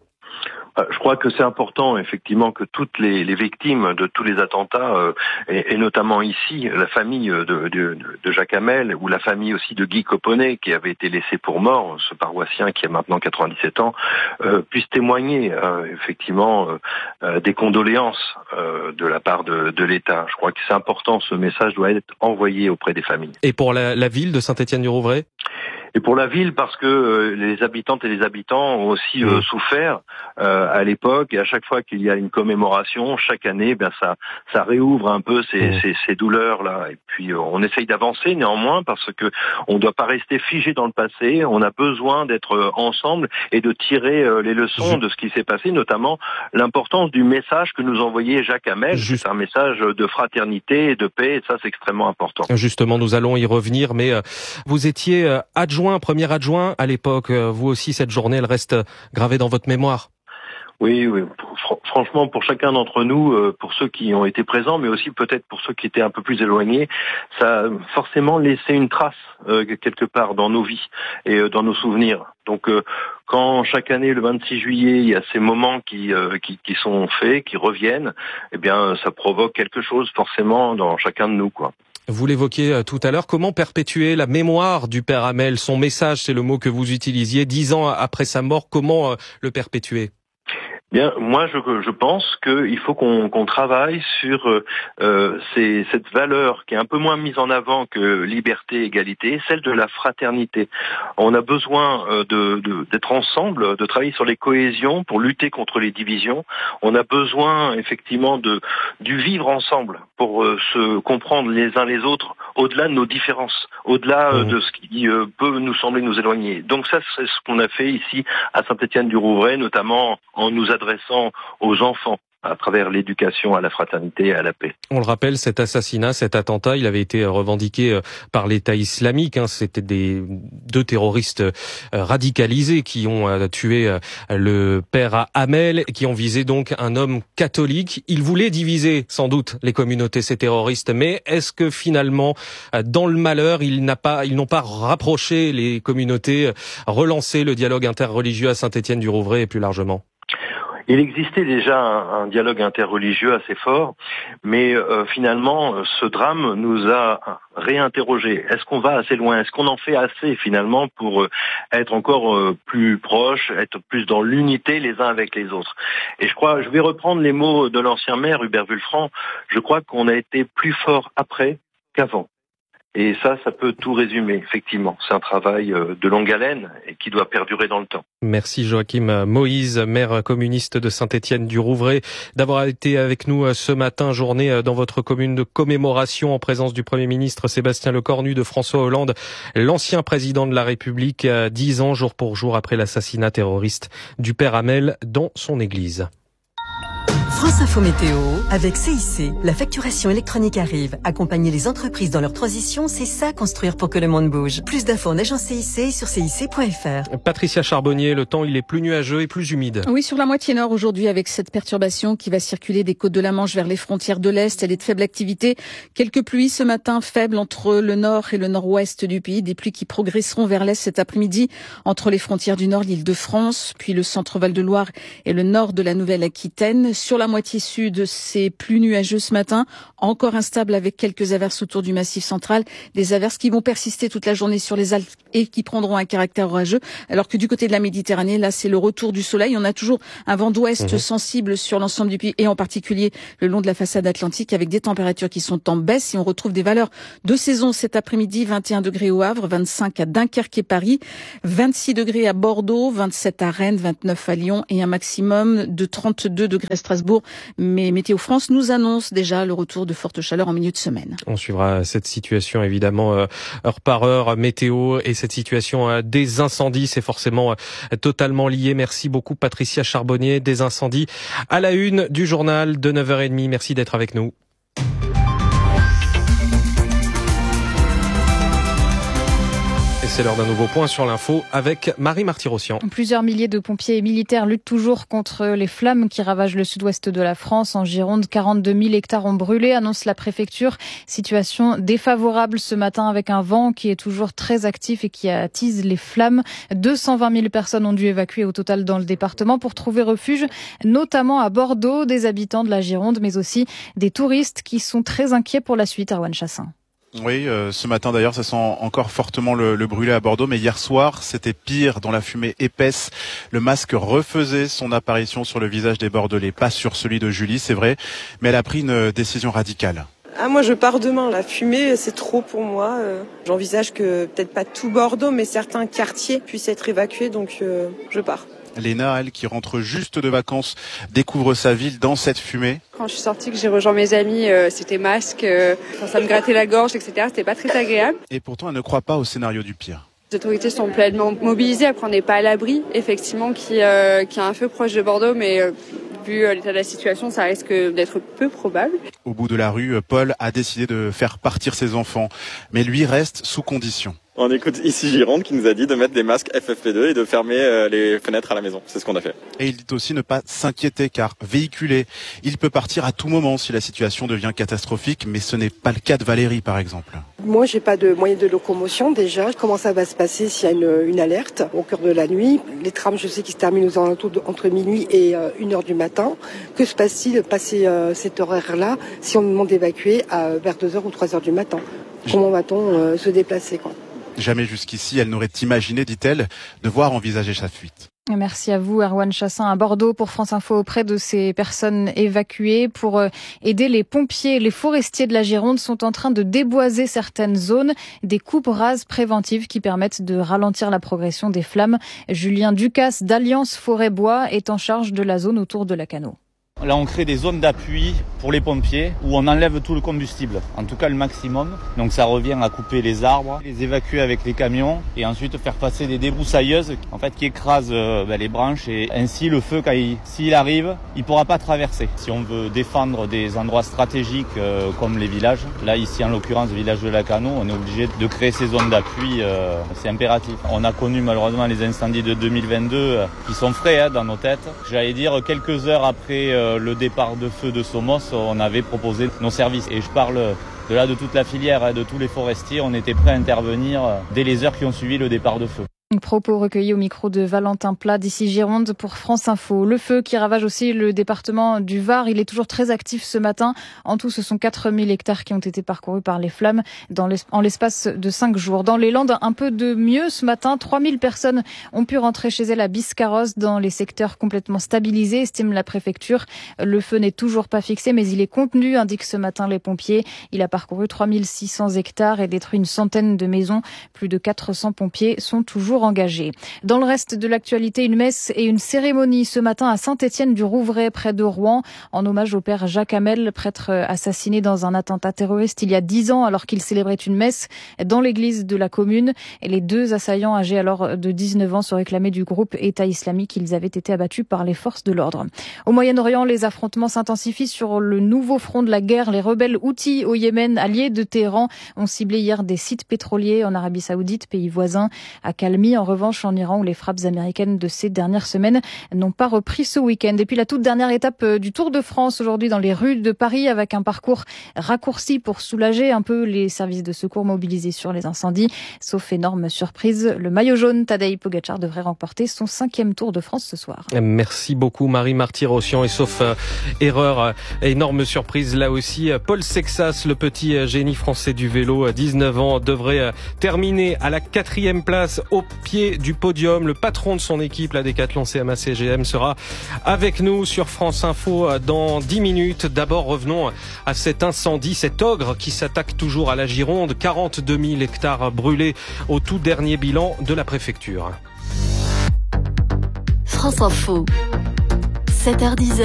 Je crois que c'est important, effectivement, que toutes les, les victimes de tous les attentats, euh, et, et notamment ici, la famille de, de, de Jacques Hamel, ou la famille aussi de Guy Coponnet, qui avait été laissé pour mort, ce paroissien qui a maintenant quatre-vingt-dix-sept ans, euh, puissent témoigner, euh, effectivement, euh, des condoléances euh, de la part de, de l'État. Je crois que c'est important, ce message doit être envoyé auprès des familles. Et pour la, la ville de Saint-Étienne-du-Rouvray ? Et pour la ville, parce que euh, les habitantes et les habitants ont aussi euh, souffert euh, à l'époque, et à chaque fois qu'il y a une commémoration, chaque année, ben ça, ça réouvre un peu ces, mmh. ces, ces douleurs-là. Et puis euh, on essaye d'avancer néanmoins, parce que on ne doit pas rester figé dans le passé. On a besoin d'être euh, ensemble et de tirer euh, les leçons de ce qui s'est passé, notamment l'importance du message que nous envoyait Jacques Hamel. Juste. C'est un message de fraternité et de paix, et ça c'est extrêmement important. Justement, nous allons y revenir, mais euh, vous étiez euh, adjoint premier adjoint à l'époque. Vous aussi, cette journée, elle reste gravée dans votre mémoire. Oui, oui. Franchement, pour chacun d'entre nous, pour ceux qui ont été présents, mais aussi peut-être pour ceux qui étaient un peu plus éloignés, ça a forcément laissé une trace euh, quelque part dans nos vies et euh, dans nos souvenirs. Donc, euh, quand chaque année, le vingt-six juillet, il y a ces moments qui, euh, qui, qui sont faits, qui reviennent, eh bien, ça provoque quelque chose forcément dans chacun de nous, quoi. Vous l'évoquiez tout à l'heure, comment perpétuer la mémoire du père Hamel, son message, c'est le mot que vous utilisiez, dix ans après sa mort, comment le perpétuer ? Bien, moi, je, je pense qu'il faut qu'on, qu'on travaille sur euh, ces, cette valeur qui est un peu moins mise en avant que liberté, égalité, celle de la fraternité. On a besoin euh, de, de, d'être ensemble, de travailler sur les cohésions pour lutter contre les divisions. On a besoin, effectivement, de du vivre ensemble pour euh, se comprendre les uns les autres, au-delà de nos différences, au-delà euh, mmh. de ce qui euh, peut nous sembler nous éloigner. Donc ça, c'est ce qu'on a fait ici à Saint-Étienne-du-Rouvray, notamment en nous adressant aux enfants à travers l'éducation à la fraternité et à la paix. On le rappelle, cet assassinat, cet attentat, il avait été revendiqué par l'État islamique. Hein. C'était des deux terroristes radicalisés qui ont tué le père Hamel, qui ont visé donc un homme catholique. Ils voulaient diviser sans doute les communautés, ces terroristes. Mais est-ce que finalement, dans le malheur, ils n'ont pas, ils n'ont pas rapproché les communautés, relancé le dialogue interreligieux à Saint-Étienne-du-Rouvray et plus largement ? Il existait déjà un, un dialogue interreligieux assez fort, mais euh, finalement, ce drame nous a réinterrogés. Est-ce qu'on va assez loin ? Est-ce qu'on en fait assez finalement pour euh, être encore euh, plus proche, être plus dans l'unité les uns avec les autres ? Et je crois, je vais reprendre les mots de l'ancien maire Hubert Wulfranc, je crois qu'on a été plus fort après qu'avant. Et ça, ça peut tout résumer, effectivement. C'est un travail de longue haleine et qui doit perdurer dans le temps. Merci Joachim Moïse, maire communiste de Saint-Étienne-du-Rouvray, d'avoir été avec nous ce matin, journée dans votre commune de commémoration en présence du Premier ministre Sébastien Lecornu, de François Hollande, l'ancien président de la République, dix ans jour pour jour après l'assassinat terroriste du père Hamel dans son église. France Info Météo avec C I C. La facturation électronique arrive. Accompagner les entreprises dans leur transition, c'est ça construire pour que le monde bouge. Plus d'infos en agence C I C et sur C I C point F R. Patricia Charbonnier, le temps il est plus nuageux et plus humide. Oui, sur la moitié nord aujourd'hui avec cette perturbation qui va circuler des côtes de la Manche vers les frontières de l'Est. Elle est de faible activité. Quelques pluies ce matin faibles entre le nord et le nord-ouest du pays. Des pluies qui progresseront vers l'Est cet après-midi entre les frontières du nord, l'Île-de-France, puis le centre Val-de-Loire et le nord de la Nouvelle-Aquitaine. Sur la moitié sud, c'est plus nuageux ce matin, encore instable avec quelques averses autour du Massif central, des averses qui vont persister toute la journée sur les Alpes et qui prendront un caractère orageux, alors que du côté de la Méditerranée, là c'est le retour du soleil. On a toujours un vent d'ouest mmh. sensible sur l'ensemble du pays et en particulier le long de la façade atlantique avec des températures qui sont en baisse et on retrouve des valeurs de saison cet après-midi, vingt et un degrés au Havre, vingt-cinq à Dunkerque et Paris, vingt-six degrés à Bordeaux, vingt-sept à Rennes, vingt-neuf à Lyon et un maximum de trente-deux degrés à Strasbourg. Mais Météo France nous annonce déjà le retour de fortes chaleurs en milieu de semaine. On suivra cette situation évidemment heure par heure, météo et cette situation des incendies, c'est forcément totalement lié. Merci beaucoup Patricia Charbonnier, des incendies à la une du journal de neuf heures trente. Merci d'être avec nous. C'est l'heure d'un nouveau point sur l'info avec Marie Marty-Rossian. Plusieurs milliers de pompiers et militaires luttent toujours contre les flammes qui ravagent le sud-ouest de la France. En Gironde, quarante-deux mille hectares ont brûlé, annonce la préfecture. Situation défavorable ce matin avec un vent qui est toujours très actif et qui attise les flammes. deux cent vingt mille personnes ont dû évacuer au total dans le département pour trouver refuge, notamment à Bordeaux, des habitants de la Gironde, mais aussi des touristes qui sont très inquiets pour la suite. Erwan Chassin. Oui, euh, ce matin d'ailleurs, ça sent encore fortement le, le brûlé à Bordeaux, mais hier soir, c'était pire dans la fumée épaisse. Le masque refaisait son apparition sur le visage des Bordelais, pas sur celui de Julie, c'est vrai, mais elle a pris une décision radicale. Ah, moi je pars demain, la fumée c'est trop pour moi. Euh, j'envisage que peut-être pas tout Bordeaux, mais certains quartiers puissent être évacués, donc euh, je pars. Léna, elle, qui rentre juste de vacances, découvre sa ville dans cette fumée. Quand je suis sortie, que j'ai rejoint mes amis, euh, c'était masque, euh, ça me grattait la gorge, et cetera. C'était pas très agréable. Et pourtant, elle ne croit pas au scénario du pire. Les autorités sont pleinement mobilisées, après on n'est pas à l'abri, effectivement, qu'il y a un feu proche de Bordeaux, mais euh, vu l'état de la situation, ça risque d'être peu probable. Au bout de la rue, Paul a décidé de faire partir ses enfants, mais lui reste sous condition. On écoute ici Gironde qui nous a dit de mettre des masques F F P deux et de fermer euh, les fenêtres à la maison. C'est ce qu'on a fait. Et il dit aussi ne pas s'inquiéter car véhiculé, il peut partir à tout moment si la situation devient catastrophique, mais ce n'est pas le cas de Valérie par exemple. Moi, j'ai pas de moyen de locomotion déjà. Comment ça va se passer s'il y a une, une alerte au cœur de la nuit? Les trams, je sais qu'ils se terminent aux alentours de, entre minuit et euh, une heure du matin. Que se passe-t-il passer euh, cet horaire-là si on nous demande d'évacuer à, vers deux heures ou trois heures du matin? Comment va-t-on euh, se déplacer, quoi? Jamais jusqu'ici, elle n'aurait imaginé, dit-elle, devoir envisager sa fuite. Merci à vous, Erwan Chassin, à Bordeaux pour France Info auprès de ces personnes évacuées. Pour aider les pompiers, les forestiers de la Gironde sont en train de déboiser certaines zones, des coupes rases préventives qui permettent de ralentir la progression des flammes. Julien Ducasse d'Alliance Forêt-Bois est en charge de la zone autour de Lacanau. Là, on crée des zones d'appui pour les pompiers où on enlève tout le combustible, en tout cas le maximum. Donc ça revient à couper les arbres, les évacuer avec les camions et ensuite faire passer des débroussailleuses en fait, qui écrasent euh, ben, les branches et ainsi le feu, quand il, s'il arrive, il ne pourra pas traverser. Si on veut défendre des endroits stratégiques euh, comme les villages, là ici en l'occurrence le village de Lacanau, on est obligé de créer ces zones d'appui, euh, c'est impératif. On a connu malheureusement les incendies de deux mille vingt-deux euh, qui sont frais hein, dans nos têtes. J'allais dire quelques heures après euh, le départ de feu de Somos, on avait proposé nos services. Et je parle de là de toute la filière, de tous les forestiers. On était prêts à intervenir dès les heures qui ont suivi le départ de feu. Propos recueillis au micro de Valentin Plat d'ici Gironde pour France Info. Le feu qui ravage aussi le département du Var, il est toujours très actif ce matin. En tout, ce sont quatre mille hectares qui ont été parcourus par les flammes dans en l'espace de cinq jours. Dans les Landes, un peu de mieux ce matin. trois mille personnes ont pu rentrer chez elles à Biscarrosse dans les secteurs complètement stabilisés, estime la préfecture. Le feu n'est toujours pas fixé, mais il est contenu, indiquent ce matin les pompiers. Il a parcouru trois mille six cents hectares et détruit une centaine de maisons. Plus de quatre cents pompiers sont toujours toujours engagés. Dans le reste de l'actualité, une messe et une cérémonie ce matin à Saint-Étienne-du-Rouvray, près de Rouen, en hommage au père Jacques Hamel, prêtre assassiné dans un attentat terroriste il y a dix ans alors qu'il célébrait une messe dans l'église de la commune. Et les deux assaillants âgés alors de dix-neuf ans se réclamaient du groupe État islamique. Ils avaient été abattus par les forces de l'ordre. Au Moyen-Orient, les affrontements s'intensifient sur le nouveau front de la guerre. Les rebelles Houthis au Yémen, alliés de Téhéran, ont ciblé hier des sites pétroliers en Arabie Saoudite, pays voisin, accalmie. En revanche, en Iran, où les frappes américaines de ces dernières semaines n'ont pas repris ce week-end. Et puis la toute dernière étape du Tour de France aujourd'hui dans les rues de Paris avec un parcours raccourci pour soulager un peu les services de secours mobilisés sur les incendies. Sauf énorme surprise, le maillot jaune Tadej Pogacar devrait remporter son cinquième Tour de France ce soir. Merci beaucoup Marie Marty-Rossian. Et sauf euh, erreur, euh, énorme surprise là aussi, Paul Sexas, le petit euh, génie français du vélo, euh, dix-neuf ans, devrait euh, terminer à la quatrième place au pied du podium. Le patron de son équipe, la Décathlon C M A C G M, sera avec nous sur France Info euh, dans dix minutes. D'abord, revenons à cet incendie, cet ogre qui s'attaque toujours à la Gironde. quarante-deux mille hectares brûlés au tout dernier bilan de la préfecture. France Info, sept heures dix,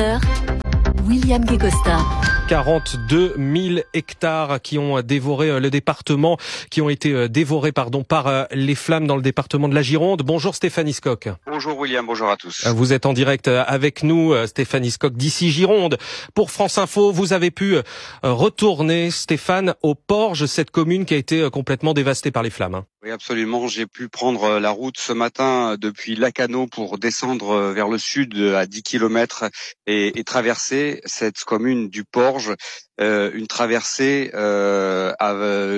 William Guécosta. quarante-deux mille hectares qui ont dévoré le département, qui ont été dévorés pardon par les flammes dans le département de la Gironde. Bonjour Stéphanie Scocq. Bonjour William, bonjour à tous. Vous êtes en direct avec nous, Stéphanie Scocq d'ici Gironde. Pour France Info, vous avez pu retourner, Stéphane, au Porge, cette commune qui a été complètement dévastée par les flammes. Oui, absolument. J'ai pu prendre la route ce matin depuis Lacanau pour descendre vers le sud à dix kilomètres et, et traverser cette commune du Porge. Euh, une traversée euh, à,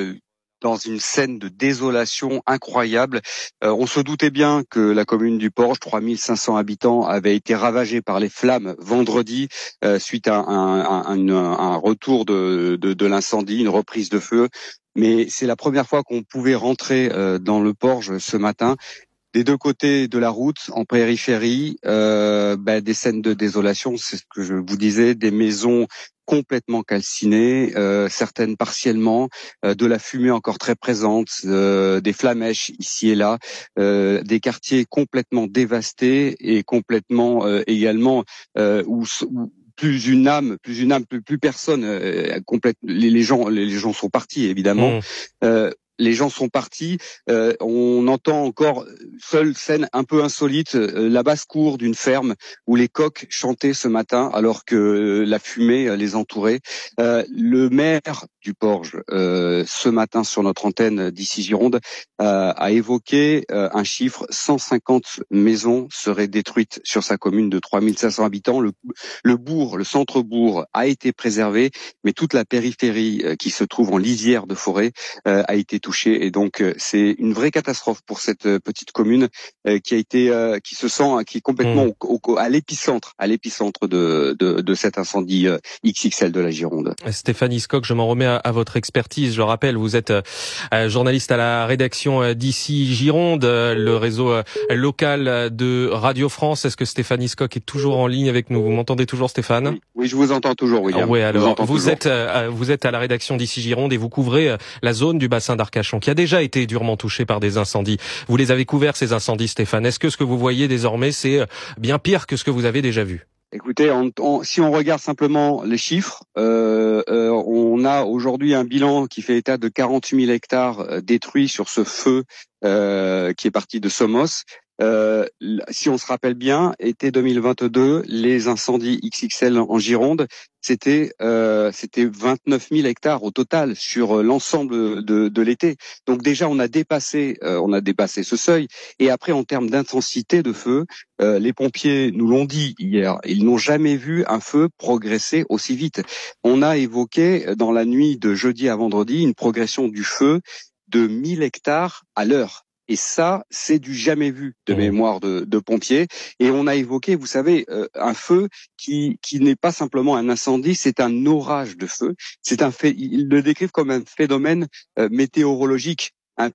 dans une scène de désolation incroyable. Euh, on se doutait bien que la commune du Porge, trois mille cinq cents habitants, avait été ravagée par les flammes vendredi euh, suite à un, un, un, un retour de, de, de l'incendie, une reprise de feu. Mais c'est la première fois qu'on pouvait rentrer euh, dans le Porge ce matin. Des deux côtés de la route, en périphérie, euh, bah, des scènes de désolation, c'est ce que je vous disais, des maisons complètement calcinées, euh, certaines partiellement, euh, de la fumée encore très présente, euh, des flamèches ici et là, euh, des quartiers complètement dévastés et complètement euh, également euh, où, où plus une âme, plus une âme, plus, plus personne, euh, complète. Les, les gens, les gens sont partis évidemment. Mmh. Euh, Les gens sont partis. Euh, on entend encore seule scène un peu insolite, euh, la basse-cour d'une ferme où les coqs chantaient ce matin alors que euh, la fumée les entourait. Euh, le maire du Porge, euh, ce matin sur notre antenne d'ici Gironde, euh, a évoqué euh, un chiffre, cent cinquante maisons seraient détruites sur sa commune de trois mille cinq cents habitants. Le, le bourg, le centre-bourg a été préservé, mais toute la périphérie euh, qui se trouve en lisière de forêt euh, a été touchée. Et donc euh, c'est une vraie catastrophe pour cette euh, petite commune euh, qui a été, euh, qui se sent, qui est complètement mmh. au, au, à l'épicentre, à l'épicentre de, de, de cet incendie euh, X X L de la Gironde. Stéphanie Scocq, je m'en remets à, à votre expertise. Je le rappelle, vous êtes euh, journaliste à la rédaction euh, d'ici Gironde, euh, le réseau euh, local de Radio France. Est-ce que Stéphanie Scocq est toujours en ligne avec nous? Vous m'entendez toujours, Stéphane? Oui, oui, je vous entends toujours, William. Ah, oui, alors vous, vous êtes euh, vous êtes à la rédaction d'ici Gironde et vous couvrez euh, la zone du bassin d'Arcachon qui a déjà été durement touchée par des incendies. Vous les avez couverts, ces incendies, Stéphane. Est-ce que ce que vous voyez désormais, c'est bien pire que ce que vous avez déjà vu? Écoutez, on, on, si on regarde simplement les chiffres, euh, euh, on a aujourd'hui un bilan qui fait état de quarante mille hectares détruits sur ce feu euh, qui est parti de Somos. Euh, si on se rappelle bien, été deux mille vingt-deux, les incendies X X L en Gironde, c'était euh, c'était vingt-neuf mille hectares au total sur l'ensemble de, de l'été. Donc déjà on a dépassé euh, on a dépassé ce seuil. Et après en termes d'intensité de feu, euh, les pompiers nous l'ont dit hier, ils n'ont jamais vu un feu progresser aussi vite. On a évoqué dans la nuit de jeudi à vendredi une progression du feu de mille hectares à l'heure. Et ça, c'est du jamais vu de mémoire de, de pompiers. Et on a évoqué, vous savez, euh, un feu qui, qui n'est pas simplement un incendie, c'est un orage de feu. C'est un fait, ils le décrivent comme un phénomène euh, météorologique, un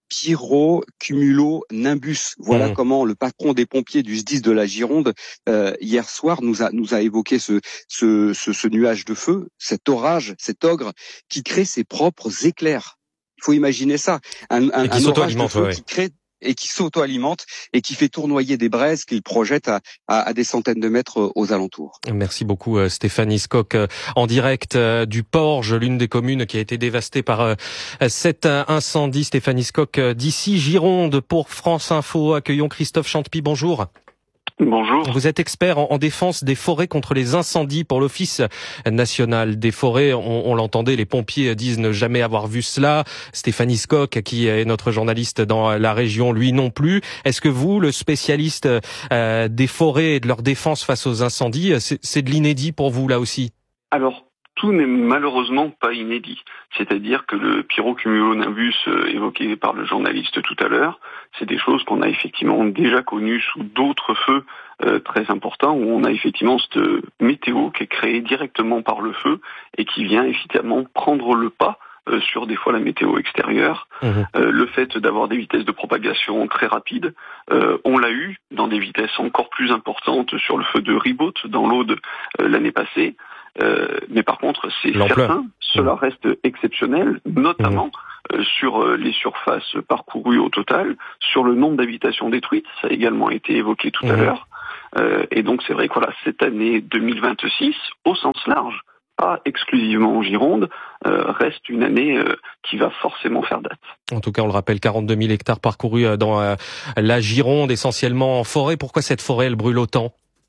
pyrocumulo-nimbus. Voilà mmh. comment le patron des pompiers du S D I S de la Gironde euh, hier soir nous a nous a évoqué ce, ce ce ce nuage de feu, cet orage, cet ogre qui crée ses propres éclairs. Il faut imaginer ça, un, un, un orage de feu ouais. qui crée et qui s'auto-alimente et qui fait tournoyer des braises qu'il projette à, à, à des centaines de mètres aux alentours. Merci beaucoup Stéphanie Skock en direct du Porge, l'une des communes qui a été dévastée par cet incendie. Stéphanie Skock d'ici Gironde pour France Info. Accueillons Christophe Chantepie, bonjour. Bonjour. Vous êtes expert en, en défense des forêts contre les incendies pour l'Office national des forêts. On, on l'entendait, les pompiers disent ne jamais avoir vu cela. Stéphanie Skock, qui est notre journaliste dans la région, lui non plus. Est-ce que vous, le spécialiste euh, des forêts et de leur défense face aux incendies, c'est, c'est de l'inédit pour vous là aussi? Alors, tout n'est malheureusement pas inédit. C'est-à-dire que le pyrocumulonimbus évoqué par le journaliste tout à l'heure, c'est des choses qu'on a effectivement déjà connues sous d'autres feux euh, très importants, où on a effectivement cette météo qui est créée directement par le feu et qui vient effectivement prendre le pas euh, sur des fois la météo extérieure. Mmh. Euh, le fait d'avoir des vitesses de propagation très rapides, euh, on l'a eu dans des vitesses encore plus importantes sur le feu de Ribaute dans l'Aude euh, l'année passée. Euh, mais par contre, c'est certain, cela reste exceptionnel, notamment mmh. euh, sur euh, les surfaces parcourues au total, sur le nombre d'habitations détruites, ça a également été évoqué tout mmh. à l'heure. Euh, et donc c'est vrai que voilà, cette année deux mille vingt-six, au sens large, pas exclusivement en Gironde, euh, reste une année euh, qui va forcément faire date. En tout cas, on le rappelle, quarante-deux mille hectares parcourus dans euh, la Gironde, essentiellement en forêt. Pourquoi cette forêt, elle brûle autant ?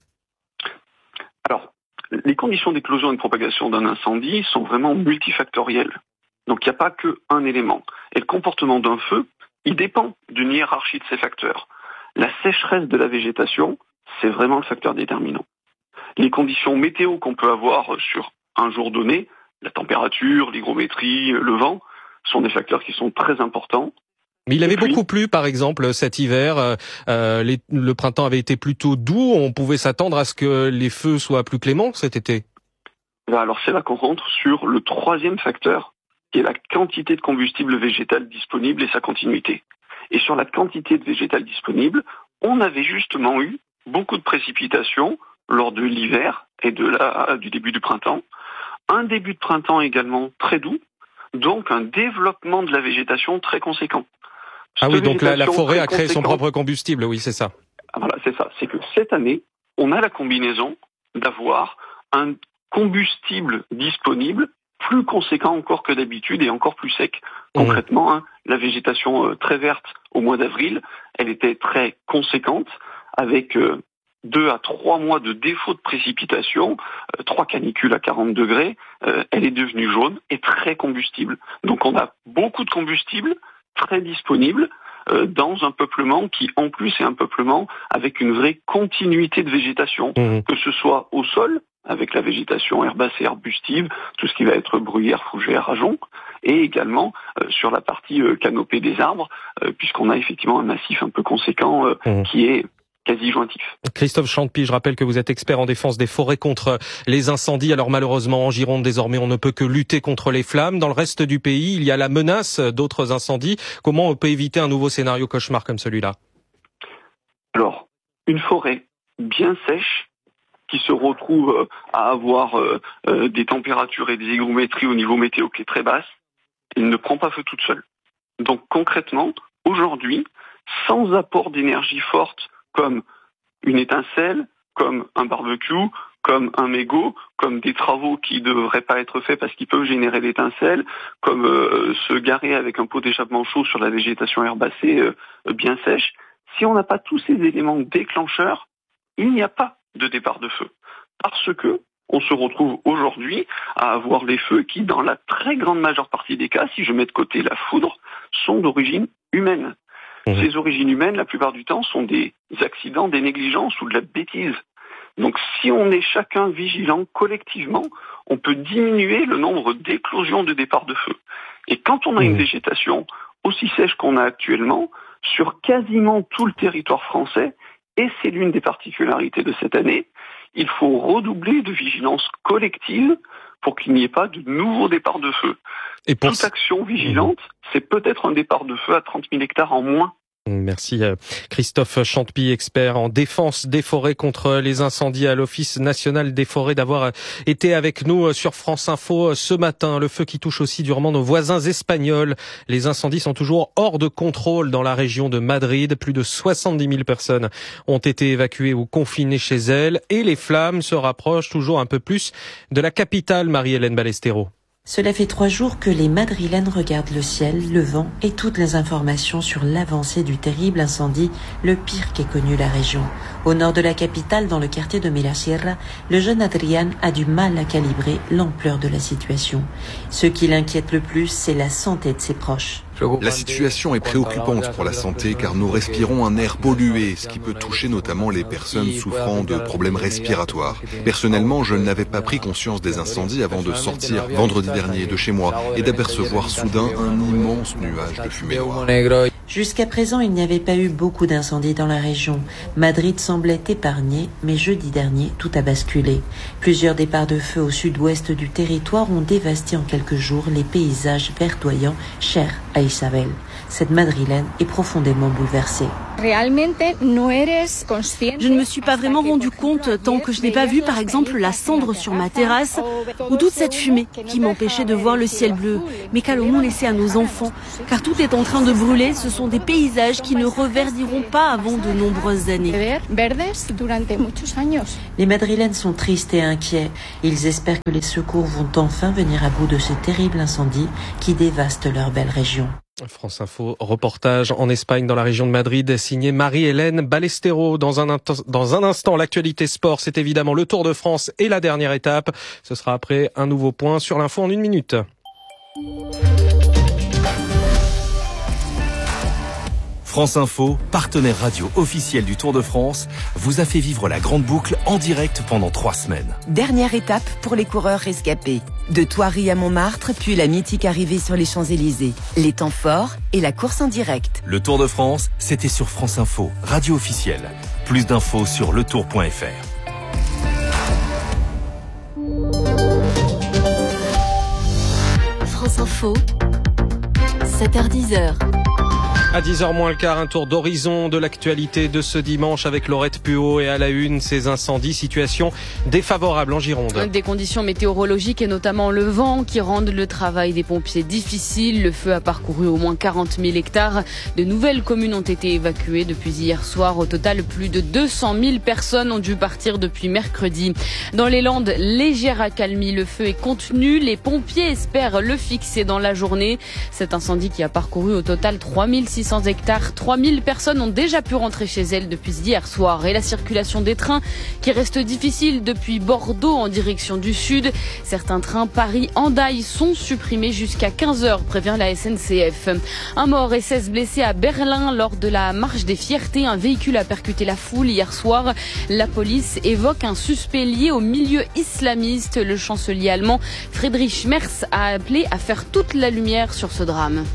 Les conditions d'éclosion et de propagation d'un incendie sont vraiment multifactorielles. Donc il n'y a pas qu'un élément. Et le comportement d'un feu, il dépend d'une hiérarchie de ces facteurs. La sécheresse de la végétation, c'est vraiment le facteur déterminant. Les conditions météo qu'on peut avoir sur un jour donné, la température, l'hygrométrie, le vent, sont des facteurs qui sont très importants. Mais il avait puis, beaucoup plu, par exemple, cet hiver. Euh, les, le printemps avait été plutôt doux. On pouvait s'attendre à ce que les feux soient plus cléments cet été. Alors c'est là qu'on rentre sur le troisième facteur, qui est la quantité de combustible végétal disponible et sa continuité. Et sur la quantité de végétal disponible, on avait justement eu beaucoup de précipitations lors de l'hiver et de la, du début du printemps. Un début de printemps également très doux, donc un développement de la végétation très conséquent. Ah oui, donc la, la forêt a créé son propre combustible, oui, c'est ça. Voilà, c'est ça. C'est que cette année, on a la combinaison d'avoir un combustible disponible plus conséquent encore que d'habitude et encore plus sec. Concrètement, mmh. hein, la végétation euh, très verte au mois d'avril, elle était très conséquente avec euh, deux à trois mois de défaut de précipitation, euh, trois canicules à quarante degrés, euh, elle est devenue jaune et très combustible. Donc on a beaucoup de combustible très disponible euh, dans un peuplement qui en plus est un peuplement avec une vraie continuité de végétation, mmh. que ce soit au sol avec la végétation herbacée arbustive, tout ce qui va être bruyère, fougère, ajonc, et également euh, sur la partie euh, canopée des arbres, euh, puisqu'on a effectivement un massif un peu conséquent euh, mmh. qui est quasi jointif. Christophe Chantepie, je rappelle que vous êtes expert en défense des forêts contre les incendies. Alors malheureusement, en Gironde, désormais, on ne peut que lutter contre les flammes. Dans le reste du pays, il y a la menace d'autres incendies. Comment on peut éviter un nouveau scénario cauchemar comme celui-là ? Alors, une forêt bien sèche, qui se retrouve à avoir euh, euh, des températures et des hygrométries au niveau météo qui est très basse, elle ne prend pas feu toute seule. Donc concrètement, aujourd'hui, sans apport d'énergie forte, comme une étincelle, comme un barbecue, comme un mégot, comme des travaux qui ne devraient pas être faits parce qu'ils peuvent générer l'étincelle, comme euh, se garer avec un pot d'échappement chaud sur la végétation herbacée euh, bien sèche. Si on n'a pas tous ces éléments déclencheurs, il n'y a pas de départ de feu. Parce que on se retrouve aujourd'hui à avoir les feux qui, dans la très grande majeure partie des cas, si je mets de côté la foudre, sont d'origine humaine. Mmh. Ces origines humaines, la plupart du temps, sont des accidents, des négligences ou de la bêtise. Donc si on est chacun vigilant collectivement, on peut diminuer le nombre d'éclosions de départ de feu. Et quand on a une végétation aussi sèche qu'on a actuellement, sur quasiment tout le territoire français, et c'est l'une des particularités de cette année, il faut redoubler de vigilance collective pour qu'il n'y ait pas de nouveaux départs de feu. Et pour... Toute action vigilante, c'est peut-être un départ de feu à trente mille hectares en moins. Merci Christophe Chantepie, expert en défense des forêts contre les incendies à l'Office national des forêts, d'avoir été avec nous sur France Info ce matin. Le feu qui touche aussi durement nos voisins espagnols. Les incendies sont toujours hors de contrôle dans la région de Madrid. Plus de soixante-dix mille personnes ont été évacuées ou confinées chez elles et les flammes se rapprochent toujours un peu plus de la capitale, Marie-Hélène Ballesteros. Cela fait trois jours que les Madrilènes regardent le ciel, le vent et toutes les informations sur l'avancée du terrible incendie, le pire qu'ait connu la région. Au nord de la capitale, dans le quartier de Melasierra, le jeune Adrián a du mal à calibrer l'ampleur de la situation. Ce qui l'inquiète le plus, c'est la santé de ses proches. La situation est préoccupante pour la santé car nous respirons un air pollué, ce qui peut toucher notamment les personnes souffrant de problèmes respiratoires. Personnellement, je n'avais pas pris conscience des incendies avant de sortir vendredi dernier de chez moi et d'apercevoir soudain un immense nuage de fumée noire. Jusqu'à présent, il n'y avait pas eu beaucoup d'incendies dans la région. Madrid semblait épargné, mais jeudi dernier, tout a basculé. Plusieurs départs de feu au sud-ouest du territoire ont dévasté en quelques jours les paysages verdoyants chers à Isabel. Cette Madrilène est profondément bouleversée. Je ne me suis pas vraiment rendu compte tant que je n'ai pas vu par exemple la cendre sur ma terrasse ou toute cette fumée qui m'empêchait de voir le ciel bleu. Mais qu'allons-nous laisser à nos enfants? Car tout est en train de brûler, ce sont des paysages qui ne reverdiront pas avant de nombreuses années. Les Madrilènes sont tristes et inquiets. Ils espèrent que les secours vont enfin venir à bout de ce terrible incendie qui dévaste leur belle région. France Info, reportage en Espagne dans la région de Madrid, signé Marie-Hélène Ballesteros. Dans un, dans un instant, l'actualité sport, c'est évidemment le Tour de France et la dernière étape. Ce sera après un nouveau point sur l'info en une minute. France Info, partenaire radio officiel du Tour de France, vous a fait vivre la grande boucle en direct pendant trois semaines. Dernière étape pour les coureurs rescapés. De Thoiry à Montmartre, puis la mythique arrivée sur les Champs-Élysées. Les temps forts et la course en direct. Le Tour de France, c'était sur France Info, radio officielle. Plus d'infos sur letour point f r. France Info, sept heures dix. À dix heures moins le quart, un tour d'horizon de l'actualité de ce dimanche avec Laurette Puot et à la une, ces incendies, situation défavorable en Gironde. Des conditions météorologiques et notamment le vent qui rendent le travail des pompiers difficile. Le feu a parcouru au moins quarante mille hectares. De nouvelles communes ont été évacuées depuis hier soir. Au total, plus de deux cent mille personnes ont dû partir depuis mercredi. Dans les Landes, légère accalmie. Le feu est contenu. Les pompiers espèrent le fixer dans la journée. Cet incendie qui a parcouru au total trois mille six cents hectares. trois mille personnes ont déjà pu rentrer chez elles depuis hier soir. Et la circulation des trains qui reste difficile depuis Bordeaux en direction du sud. Certains trains Paris-Hendaye sont supprimés jusqu'à quinze heures, prévient la S N C F. Un mort et seize blessés à Berlin lors de la marche des fiertés. Un véhicule a percuté la foule hier soir. La police évoque un suspect lié au milieu islamiste. Le chancelier allemand Friedrich Merz a appelé à faire toute la lumière sur ce drame.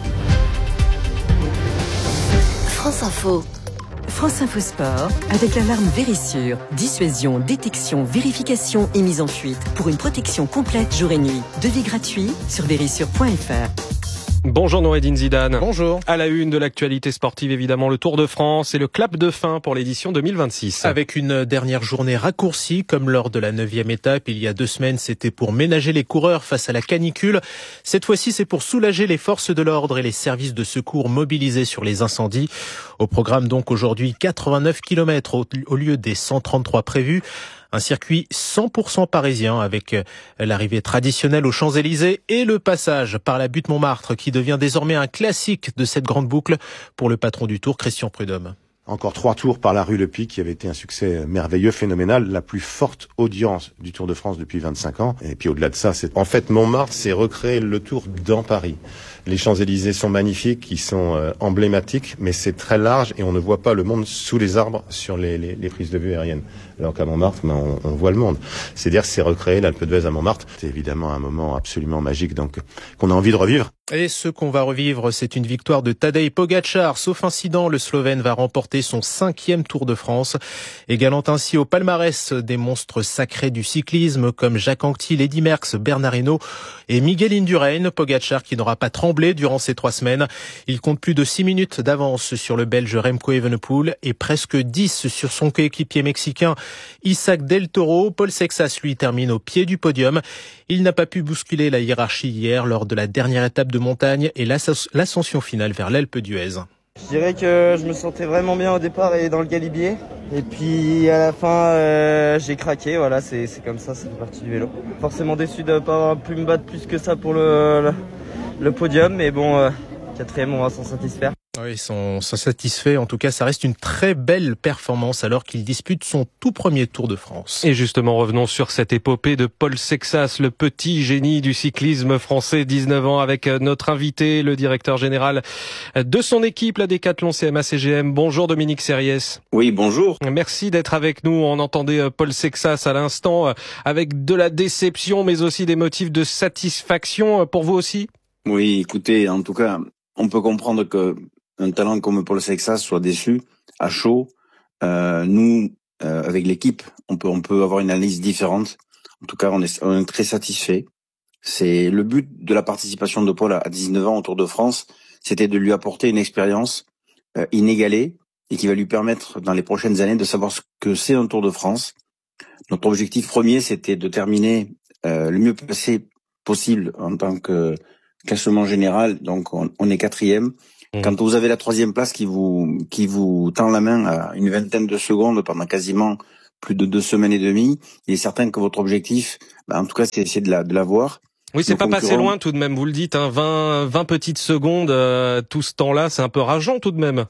France Info. France Info Sport, avec l'alarme Vérissure. Dissuasion, détection, vérification et mise en fuite pour une protection complète jour et nuit. Devis gratuit sur vérissure point f r. Bonjour Noureddine Zidane. Bonjour. À la une de l'actualité sportive, évidemment, le Tour de France et le clap de fin pour l'édition deux mille vingt-six. Avec une dernière journée raccourcie, comme lors de la neuvième étape, il y a deux semaines, c'était pour ménager les coureurs face à la canicule. Cette fois-ci, c'est pour soulager les forces de l'ordre et les services de secours mobilisés sur les incendies. Au programme donc aujourd'hui, quatre-vingt-neuf kilomètres au, au lieu des cent trente-trois prévus. Un circuit cent pour cent parisien avec l'arrivée traditionnelle aux Champs-Élysées et le passage par la butte Montmartre qui devient désormais un classique de cette grande boucle pour le patron du Tour, Christian Prudhomme. Encore trois tours par la rue Le Pic qui avait été un succès merveilleux, phénoménal, la plus forte audience du Tour de France depuis vingt-cinq ans. Et puis au-delà de ça, c'est en fait Montmartre, c'est recréer le Tour dans Paris. Les Champs-Élysées sont magnifiques, ils sont euh, emblématiques, mais c'est très large et on ne voit pas le monde sous les arbres sur les, les, les prises de vue aériennes. alors qu'à Montmartre, ben, on, on voit le monde. C'est-à-dire que c'est recréer l'Alpe d'Huez à Montmartre. C'est évidemment un moment absolument magique, donc qu'on a envie de revivre. Et ce qu'on va revivre, c'est une victoire de Tadej Pogačar. Sauf incident, le Slovène va remporter son cinquième Tour de France, égalant ainsi au palmarès des monstres sacrés du cyclisme comme Jacques Anquetil, Eddy Merckx, Bernard Hinault et Miguel Indurain. Pogačar qui n'aura pas tremblé durant ces trois semaines. Il compte plus de six minutes d'avance sur le Belge Remco Evenepoel et presque dix sur son coéquipier mexicain Isaac Del Toro. Paul Sexas, lui, termine au pied du podium. Il n'a pas pu bousculer la hiérarchie hier lors de la dernière étape de montagne et l'ascension finale vers l'Alpe d'Huez. Je dirais que je me sentais vraiment bien au départ et dans le galibier. Et puis à la fin, euh, j'ai craqué. Voilà, c'est, c'est comme ça, ça fait partie du vélo. Forcément déçu de ne pas avoir pu me battre plus que ça pour le, le, le podium. Mais bon, euh, quatrième, on va s'en satisfaire. Oui, ils sont, sont satisfaits. En tout cas, ça reste une très belle performance alors qu'il dispute son tout premier Tour de France. Et justement, revenons sur cette épopée de Paul Sexas, le petit génie du cyclisme français, dix-neuf ans, avec notre invité, le directeur général de son équipe, la Décathlon C M A C G M. Bonjour Dominique Sériès. Oui, bonjour. Merci d'être avec nous. On entendait Paul Sexas à l'instant avec de la déception, mais aussi des motifs de satisfaction pour vous aussi? Oui, écoutez, en tout cas, on peut comprendre que un talent comme Paul Sexas soit déçu à chaud. Euh, nous, euh, avec l'équipe, on peut on peut avoir une analyse différente. En tout cas, on est, on est très satisfait. C'est le but de la participation de Paul à dix-neuf ans au Tour de France, c'était de lui apporter une expérience euh, inégalée et qui va lui permettre dans les prochaines années de savoir ce que c'est un Tour de France. Notre objectif premier, c'était de terminer euh, le mieux passé possible en tant que classement général. Donc, on, on est quatrième. Quand vous avez la troisième place qui vous qui vous tend la main à une vingtaine de secondes pendant quasiment plus de deux semaines et demie, il est certain que votre objectif, bah en tout cas, c'est essayer de la de l'avoir. Oui, c'est Nos pas concurrents... passé loin tout de même. Vous le dites, hein, vingt, vingt petites secondes, euh, tout ce temps-là, c'est un peu rageant tout de même.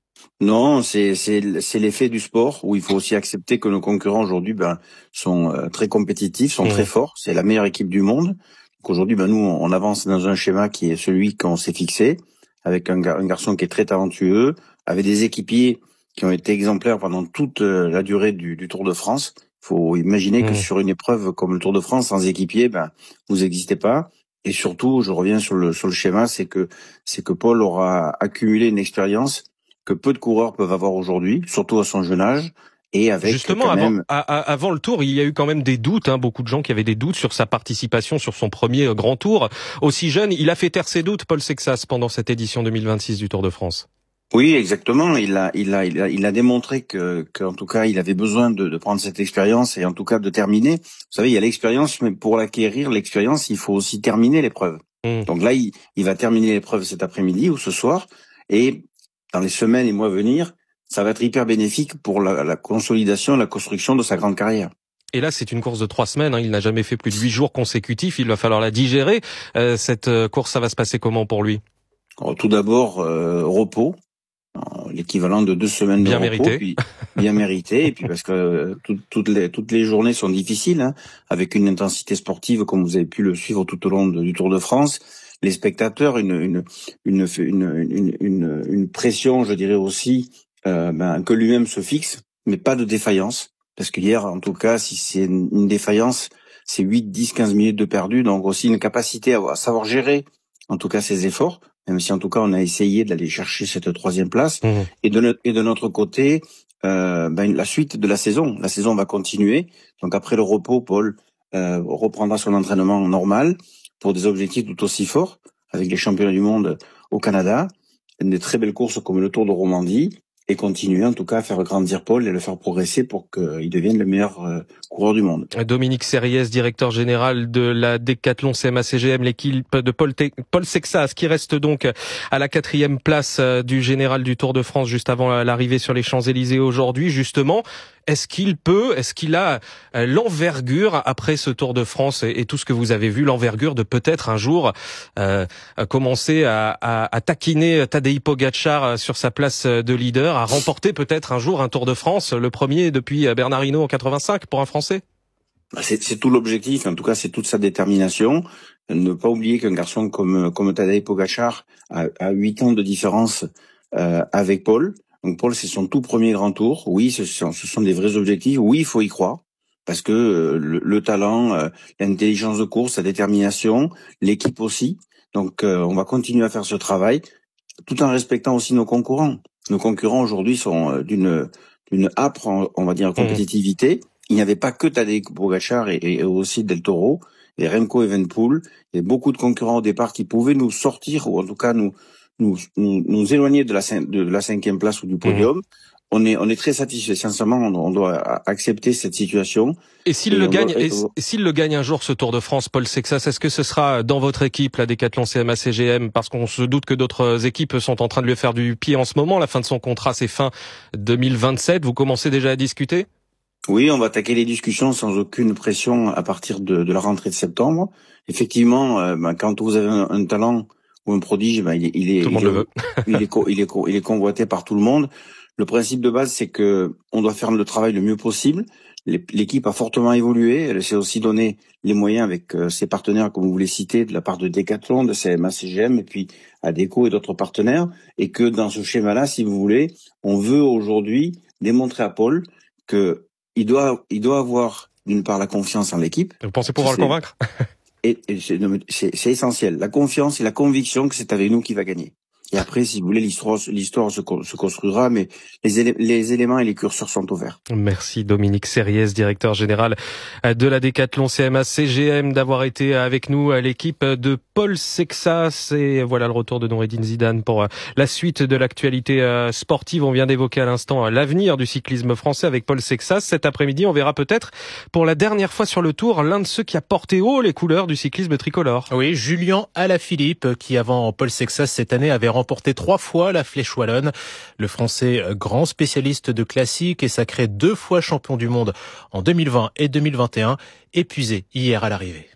Non, c'est c'est c'est l'effet du sport où il faut aussi accepter que nos concurrents aujourd'hui, ben sont euh, très compétitifs, sont mmh. très forts. C'est la meilleure équipe du monde. Donc aujourd'hui, ben nous, on avance dans un schéma qui est celui qu'on s'est fixé, avec un, gar- un garçon qui est très talentueux, avec des équipiers qui ont été exemplaires pendant toute la durée du, du Tour de France. Il faut imaginer mmh. que sur une épreuve comme le Tour de France, sans équipier, ben vous n'existez pas. Et surtout, je reviens sur le sur le schéma, c'est que c'est que Paul aura accumulé une expérience que peu de coureurs peuvent avoir aujourd'hui, surtout à son jeune âge. Et avec justement, quand avant, même... à, à, avant le Tour, il y a eu quand même des doutes, hein, beaucoup de gens qui avaient des doutes sur sa participation sur son premier grand Tour. Aussi jeune, il a fait taire ses doutes, Paul Sexas, pendant cette édition deux mille vingt-six du Tour de France. Oui, exactement. Il a, il a, il a, il a démontré que, qu'en tout cas, il avait besoin de, de prendre cette expérience et en tout cas de terminer. Vous savez, il y a l'expérience, mais pour l'acquérir, l'expérience, il faut aussi terminer l'épreuve. Mmh. Donc là, il, il va terminer l'épreuve cet après-midi ou ce soir, et dans les semaines et mois à venir, ça va être hyper bénéfique pour la, la consolidation, la construction de sa grande carrière. Et là, c'est une course de trois semaines. Hein. Il n'a jamais fait plus de huit jours consécutifs. Il va falloir la digérer. Euh, cette course, ça va se passer comment pour lui? Alors, tout d'abord, euh, repos, l'équivalent de deux semaines bien de repos, mérité. Puis bien mérité. Et puis parce que euh, tout, toutes les toutes les journées sont difficiles, hein, avec une intensité sportive comme vous avez pu le suivre tout au long de, du Tour de France. Les spectateurs, une une une une une, une, une pression, je dirais aussi. Euh, ben, que lui-même se fixe, mais pas de défaillance. Parce que hier, en tout cas, si c'est une, une défaillance, c'est huit, dix, quinze minutes de perdu. Donc aussi une capacité à, à savoir gérer, en tout cas, ses efforts. Même si, en tout cas, on a essayé d'aller chercher cette troisième place. Mmh. Et, de notre, et de notre côté, euh, ben, la suite de la saison. La saison va continuer. Donc après le repos, Paul euh, reprendra son entraînement normal pour des objectifs tout aussi forts, avec les championnats du monde au Canada, des très belles courses comme le Tour de Romandie, et continuer en tout cas à faire grandir Paul et le faire progresser pour qu'il devienne le meilleur euh, coureur du monde. Dominique Sériès, directeur général de la Décathlon C M A C G M, l'équipe de Paul, Te- Paul Sexas, qui reste donc à la quatrième place du général du Tour de France juste avant l'arrivée sur les Champs-Élysées aujourd'hui. Justement, est-ce qu'il peut, est-ce qu'il a l'envergure après ce Tour de France et, et tout ce que vous avez vu, l'envergure de peut-être un jour euh, commencer à, à, à taquiner Tadej Pogačar sur sa place de leader, à remporter peut-être un jour un Tour de France, le premier depuis Bernard Hinault en quatre-vingt-cinq pour un Français? C'est, c'est tout l'objectif, en tout cas c'est toute sa détermination. Ne pas oublier qu'un garçon comme comme Tadej Pogačar a, a huit ans de différence euh, avec Paul. Donc Paul, c'est son tout premier grand tour. Oui, ce sont, ce sont des vrais objectifs. Oui, il faut y croire. Parce que euh, le, le talent, euh, l'intelligence de course, la détermination, l'équipe aussi. Donc euh, on va continuer à faire ce travail, tout en respectant aussi nos concurrents. Nos concurrents aujourd'hui sont euh, d'une d'une âpre, on va dire, compétitivité. Mmh. Il n'y avait pas que Tadej Pogačar et, et aussi Del Toro, et Remco Evenepoel. Il y a beaucoup de concurrents au départ qui pouvaient nous sortir, ou en tout cas nous nous nous, nous éloigner de la de la cinquième place ou du podium. Mmh. On est, on est très satisfait. Sincèrement, on, on doit accepter cette situation. Et s'il le gagne, doit... et, et s'il le gagne un jour, ce Tour de France, Paul Sexas, est-ce que ce sera dans votre équipe, la Décathlon C M A C G M, parce qu'on se doute que d'autres équipes sont en train de lui faire du pied en ce moment. La fin de son contrat, c'est fin deux mille vingt-sept. Vous commencez déjà à discuter? Oui, on va attaquer les discussions sans aucune pression à partir de, de la rentrée de septembre. Effectivement, euh, ben, quand vous avez un, un talent ou un prodige, ben, il est, il est, tout le monde il est, le veut. il est, il est, il est convoité par tout le monde. Le principe de base, c'est que on doit faire le travail le mieux possible. L'équipe a fortement évolué. Elle s'est aussi donné les moyens avec ses partenaires, comme vous les citez, de la part de Décathlon, de C M A C G M, et puis Adecco et d'autres partenaires. Et que dans ce schéma-là, si vous voulez, on veut aujourd'hui démontrer à Paul que il doit, il doit avoir d'une part la confiance en l'équipe. Vous pensez pouvoir le convaincre? Et, et c'est, c'est, c'est essentiel. La confiance et la conviction que c'est avec nous qu'il va gagner. Et après, si vous voulez, l'histoire, l'histoire se, se construira, mais les, élé- les éléments et les curseurs sont ouverts. Merci Dominique Serriès, directeur général de la Décathlon C M A C G M, d'avoir été avec nous à l'équipe de Paul Sexas. Et voilà le retour de Noureddine Zidane pour la suite de l'actualité sportive. On vient d'évoquer à l'instant l'avenir du cyclisme français avec Paul Sexas. Cet après-midi, on verra peut-être pour la dernière fois sur le Tour l'un de ceux qui a porté haut les couleurs du cyclisme tricolore. Oui, Julien Alaphilippe, qui avant Paul Sexas cette année avait remporté trois fois la Flèche Wallonne. Le Français, grand spécialiste de classique et sacré deux fois champion du monde en deux mille vingt et deux mille vingt et un, épuisé hier à l'arrivée.